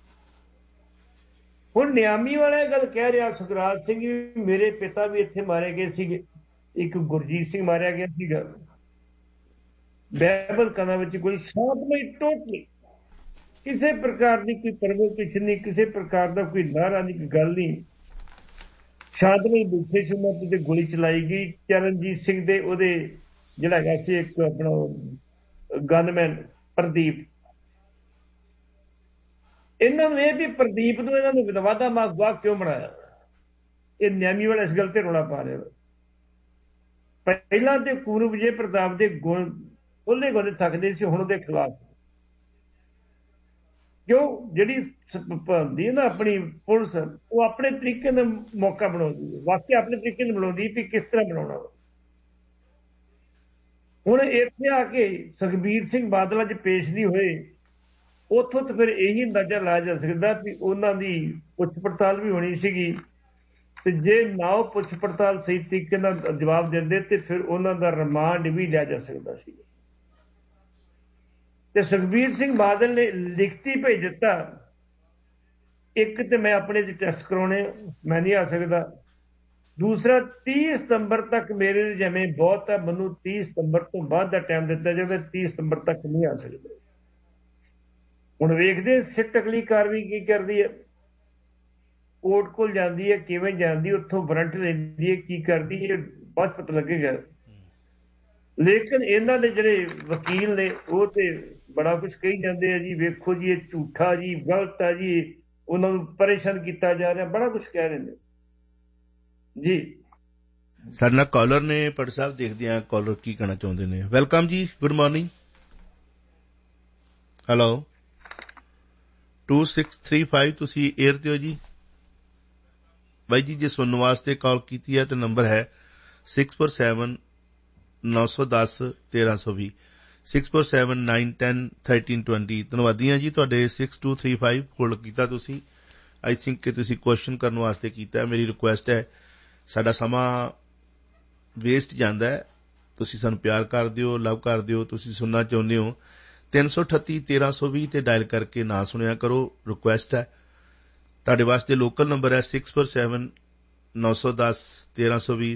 ਹੁਣ ਨਿਆਮੀ ਵਾਲਾ ਗੱਲ ਕਹਿ ਰਿਹਾ ਸੁਖਰਾਜ ਸਿੰਘ, ਮੇਰੇ ਪਿਤਾ ਵੀ ਇੱਥੇ ਮਾਰੇ ਗਏ ਸੀਗੇ, ਇੱਕ ਗੁਰਜੀਤ ਸਿੰਘ ਮਾਰਿਆ ਗਿਆ ਸੀਗਾ। ਬਾਈਬਲ ਕਲਾ ਵਿੱਚ ਕੋਈ ਸ਼ਾਂਤਮਈ ਟੋਟਲੀ ਕਿਸੇ ਪ੍ਰਕਾਰ ਦੀ ਕੋਈ ਪ੍ਰਵੋਕੇਸ਼ਨ ਨਹੀਂ, ਕਿਸੇ ਪ੍ਰਕਾਰ ਦਾ ਕੋਈ ਨਾਰਾ ਨਹੀਂ, ਕੋਈ ਗੱਲ ਨਹੀਂ। ਸ਼ਾਂਤਮਈ ਬੈਠੇ ਸੀ ਉਹਨਾਂ ਤੇ ਗੋਲੀ ਚਲਾਈ ਗਈ। ਚਰਨਜੀਤ ਸਿੰਘ ਦੇ ਉਹਦੇ ਜਿਹੜਾ ਹੈਗਾ ਸੀ ਇੱਕ ਆਪਣਾ ਗਨਮੈਨ ਪ੍ਰਦੀਪ, ਇਹਨਾਂ ਨੂੰ ਇਹ ਵੀ ਪ੍ਰਦੀਪ ਨੂੰ ਇਹਨਾਂ ਨੂੰ ਵਾਧਾ ਮਾਸ ਗਵਾਹ ਕਿਉਂ ਬਣਾਇਆ, ਇਹ ਨਿਆਮੀ ਵਾਲਾ ਇਸ ਗੱਲ ਤੇ ਰੌਲਾ ਪਾ ਰਿਹਾ। ਪਹਿਲਾਂ ਤੇ ਕੁੰਵਰ ਵਿਜੇ ਪ੍ਰਤਾਪ ਦੇ ਗੁਣ ਉਹਲੇ ਗੋਲੇ ਥੱਕਦੇ ਸੀ, ਹੁਣ ਉਹਦੇ ਖਿਲਾਫ ਕਿਉਂ? ਜਿਹੜੀ ਹੁੰਦੀ ਹੈ ਨਾ ਆਪਣੀ ਪੁਲਿਸ, ਉਹ ਆਪਣੇ ਤਰੀਕੇ ਨਾਲ ਮੌਕਾ ਬਣਾਉਂਦੀ ਹੈ, ਵਾਕਿਆ ਆਪਣੇ ਤਰੀਕੇ ਨਾਲ ਬਣਾਉਂਦੀ ਵੀ ਕਿਸ ਤਰ੍ਹਾਂ ਬਣਾਉਣਾ। ਹੁਣ ਇੱਥੇ ਆ ਕੇ ਸੁਖਬੀਰ ਸਿੰਘ ਬਾਦਲ ਅੱਜ ਪੇਸ਼ ਨਹੀਂ ਹੋਏ ਉੱਥੋਂ ਤਾਂ ਫਿਰ ਇਹੀ ਅੰਦਾਜ਼ਾ ਲਾਇਆ ਜਾ ਸਕਦਾ ਵੀ ਉਹਨਾਂ ਦੀ ਪੁੱਛ ਪੜਤਾਲ ਵੀ ਹੋਣੀ ਸੀਗੀ, ਤੇ ਜੇ ਨਾ ਉਹ ਪੁੱਛ ਪੜਤਾਲ ਸਹੀ ਤਰੀਕੇ ਨਾਲ ਜਵਾਬ ਦਿੰਦੇ ਤੇ ਫਿਰ ਉਹਨਾਂ ਦਾ ਰਿਮਾਂਡ ਵੀ ਲਿਆ ਜਾ ਸਕਦਾ ਸੀ। ਤੇ ਸੁਖਬੀਰ ਸਿੰਘ ਬਾਦਲ ਨੇ ਲਿਖਤੀ ਭੇਜ ਦਿੱਤਾ, ਇੱਕ ਤੇ ਮੈਂ ਆਪਣੇ ਚ ਟੈਸਟ ਕਰਾਉਣੇ, ਮੈਂ ਨਹੀਂ ਆ ਸਕਦਾ। ਦੂਸਰਾ 30 ਸਤੰਬਰ ਤੱਕ ਮੇਰੇ ਲਈ ਜਿਵੇਂ ਬਹੁਤ ਹੈ, ਮੈਨੂੰ 30 ਸਤੰਬਰ ਤੋਂ ਬਾਅਦ ਦਾ ਟਾਈਮ ਦਿੱਤਾ ਜਾਵੇ, 30 ਸਤੰਬਰ ਤੱਕ ਨਹੀਂ ਆ ਸਕਦਾ। ਹੁਣ ਵੇਖਦੇ ਸਿੱਟ ਅਗਲੀ ਕਾਰਵਾਈ ਕੀ ਕਰਦੀ ਹੈ, ਕੋਰਟ ਕੋਲ ਜਾਂਦੀ ਹੈ, ਕਿਵੇਂ ਜਾਂਦੀ, ਉੱਥੋਂ ਵਾਰੰਟ ਲੈਂਦੀ ਹੈ, ਕੀ ਕਰਦੀ ਹੈ, ਬਾਅਦ ਪਤਾ ਲੱਗੇਗਾ। ਲੇਕਿਨ ਇਹਨਾਂ ਦੇ ਜਿਹੜੇ ਵਕੀਲ ਨੇ ਉਹ ਤੇ ਬੜਾ ਕੁਝ ਕਹੀ ਜਾਂਦੇ ਆ ਜੀ, ਵੇਖੋ ਜੀ ਇਹ ਝੂਠਾ ਜੀ, ਗਲਤ ਆ ਜੀ, ਉਹਨਾਂ ਨੂੰ ਪਰੇਸ਼ਾਨ ਕੀਤਾ ਜਾ ਰਿਹਾ, ਬੜਾ ਕੁਝ ਕਹਿ ਰਹੇ ਨੇ ਜੀ। ਸਾਡੇ ਨਾਲ ਕਾਲਰ ਨੇ, ਪਟ ਸਾਹਿਬ ਦੇਖਦੇ ਆ ਕਾਲਰ ਕੀ ਕਹਿਣਾ ਚਾਹੁੰਦੇ ਨੇ। ਵੈਲਕਮ ਜੀ, ਗੁੱਡ ਮਾਰਨਿੰਗ। ਹੈਲੋ 2635 ਤੁਸੀਂ 에ਅਰ ਤੇ ਹੋ ਜੀ। ਬਾਈ ਜੀ ਜੇ ਸੁਣਨ ਵਾਸਤੇ ਕਾਲ ਕੀਤੀ ਹੈ ਤਾਂ ਨੰਬਰ ਹੈ 6479101320 6479101320। ਧੰਨਵਾਦੀ ਹਾਂ ਜੀ ਤੁਹਾਡੇ 6235 ਹੋਲਡ ਕੀਤਾ ਤੁਸੀਂ। ਆਈ ਥਿੰਕ ਕਿ ਤੁਸੀਂ ਕੁਐਸਚਨ ਕਰਨ ਵਾਸਤੇ ਕੀਤਾ। ਮੇਰੀ ਰਿਕੁਐਸਟ ਹੈ, ਸਾਡਾ ਸਮਾਂ ਵੇਸਟ ਜਾਂਦਾ ਹੈ, ਤੁਸੀਂ ਸਾਨੂੰ ਪਿਆਰ ਕਰ ਦਿਓ, ਲਵ ਕਰ ਦਿਓ। ਤੁਸੀਂ ਸੁਣਨਾ ਚਾਹੁੰਦੇ ਹੋ 338-1320 ਤੇ ਡਾਇਲ ਕਰਕੇ ਨਾ ਸੁਣਿਆ ਕਰੋ, ਰਿਕੁਐਸਟ ਹੈ। ਤੁਹਾਡੇ ਵਾਸਤੇ ਲੋਕਲ ਨੰਬਰ ਹੈ 6479101320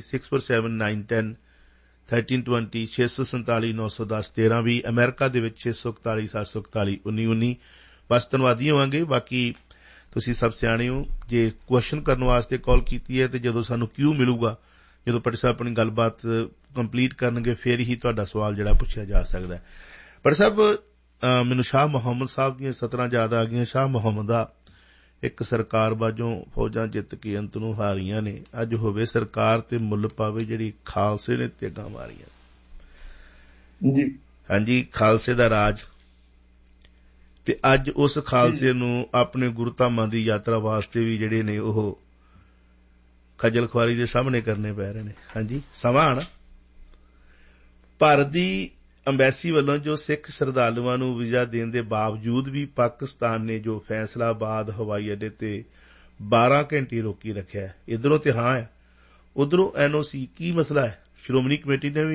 6479101320 647-910-1320। ਅਮਰੀਕਾ ਦੇ ਵਿੱਚ 641-741-1919। ਬਸ ਧੰਨਵਾਦੀ ਹੋਵਾਂਗੇ। ਬਾਕੀ ਤੁਸੀਂ ਸਭ ਸਿਆਣੇ ਹੋ। ਜੇ ਕੁਐਸਚਨ ਕਰਨ ਵਾਸਤੇ ਕਾਲ ਕੀਤੀ ਹੈ ਤੇ ਜਦੋਂ ਸਾਨੂੰ ਕਿਊ ਮਿਲੂਗਾ, ਜਦੋਂ ਪਟ ਸਾਹਿਬ ਆਪਣੀ ਗੱਲਬਾਤ ਕੰਪਲੀਟ ਕਰਨਗੇ, ਫਿਰ ਹੀ ਤੁਹਾਡਾ ਸਵਾਲ ਜਿਹੜਾ ਪੁੱਛਿਆ ਜਾ ਸਕਦਾ ਹੈ। ਪਟ ਸਾਹਿਬ ਮੈਨੂੰ ਸ਼ਾਹ ਮੁਹੰਮਦ ਸਾਹਿਬ ਦੀਆਂ ਸਤਰਾਂ ਯਾਦ ਆ ਗਈਆਂ। ਸ਼ਾਹ ਮੁਹੰਮਦ ਦਾ ਇੱਕ ਸਰਕਾਰ ਬਾਝੋਂ ਫੌਜਾਂ ਜਿੱਤ ਕੇ ਅੰਤ ਨੂੰ ਹਾਰੀਆਂ ਨੇ, ਅੱਜ ਹੋਵੇ ਸਰਕਾਰ ਤੇ ਮੁੱਲ ਪਾਵੇ ਜਿਹੜੀ ਖਾਲਸੇ ਨੇ ਤੇਗਾਂ ਮਾਰੀਆਂ। ਜੀ ਹਾਂਜੀ, ਖਾਲਸੇ ਦਾ ਰਾਜ, ਤੇ ਅੱਜ ਉਸ ਖਾਲਸੇ ਨੂੰ ਆਪਣੇ ਗੁਰਧਾਮਾਂ ਦੀ ਯਾਤਰਾ ਵਾਸਤੇ ਵੀ ਜਿਹੜੇ ਨੇ ਉਹ ਖੱਜਲ ਖੁਆਰੀ ਦੇ ਸਾਹਮਣੇ ਕਰਨੇ ਪੈ ਰਹੇ ਨੇ। ਹਾਂਜੀ, ਸਮਾਂ ਆਣਾ ਭਾਰਤ ਦੀ ਅੰਬੈਸੀ ਵੱਲੋਂ ਜੋ ਸਿੱਖ ਸ਼ਰਧਾਲੂਆਂ ਨੂੰ ਵੀਜ਼ਾ ਦੇਣ ਦੇ ਬਾਵਜੂਦ ਵੀ ਪਾਕਿਸਤਾਨ ਨੇ ਜੋ ਫੈਸਲਾਬਾਦ ਹਵਾਈ ਅੱਡੇ ਤੇ 12 ਘੰਟੇ ਰੋਕੀ ਰੱਖਿਆ। ਇੱਧਰੋਂ ਤੇ ਹਾਂ ਹੈ, ਉੱਧਰੋਂ NOC। ਕੀ ਮਸਲਾ ਹੈ? ਸ਼੍ਰੋਮਣੀ ਕਮੇਟੀ ਨੇ ਵੀ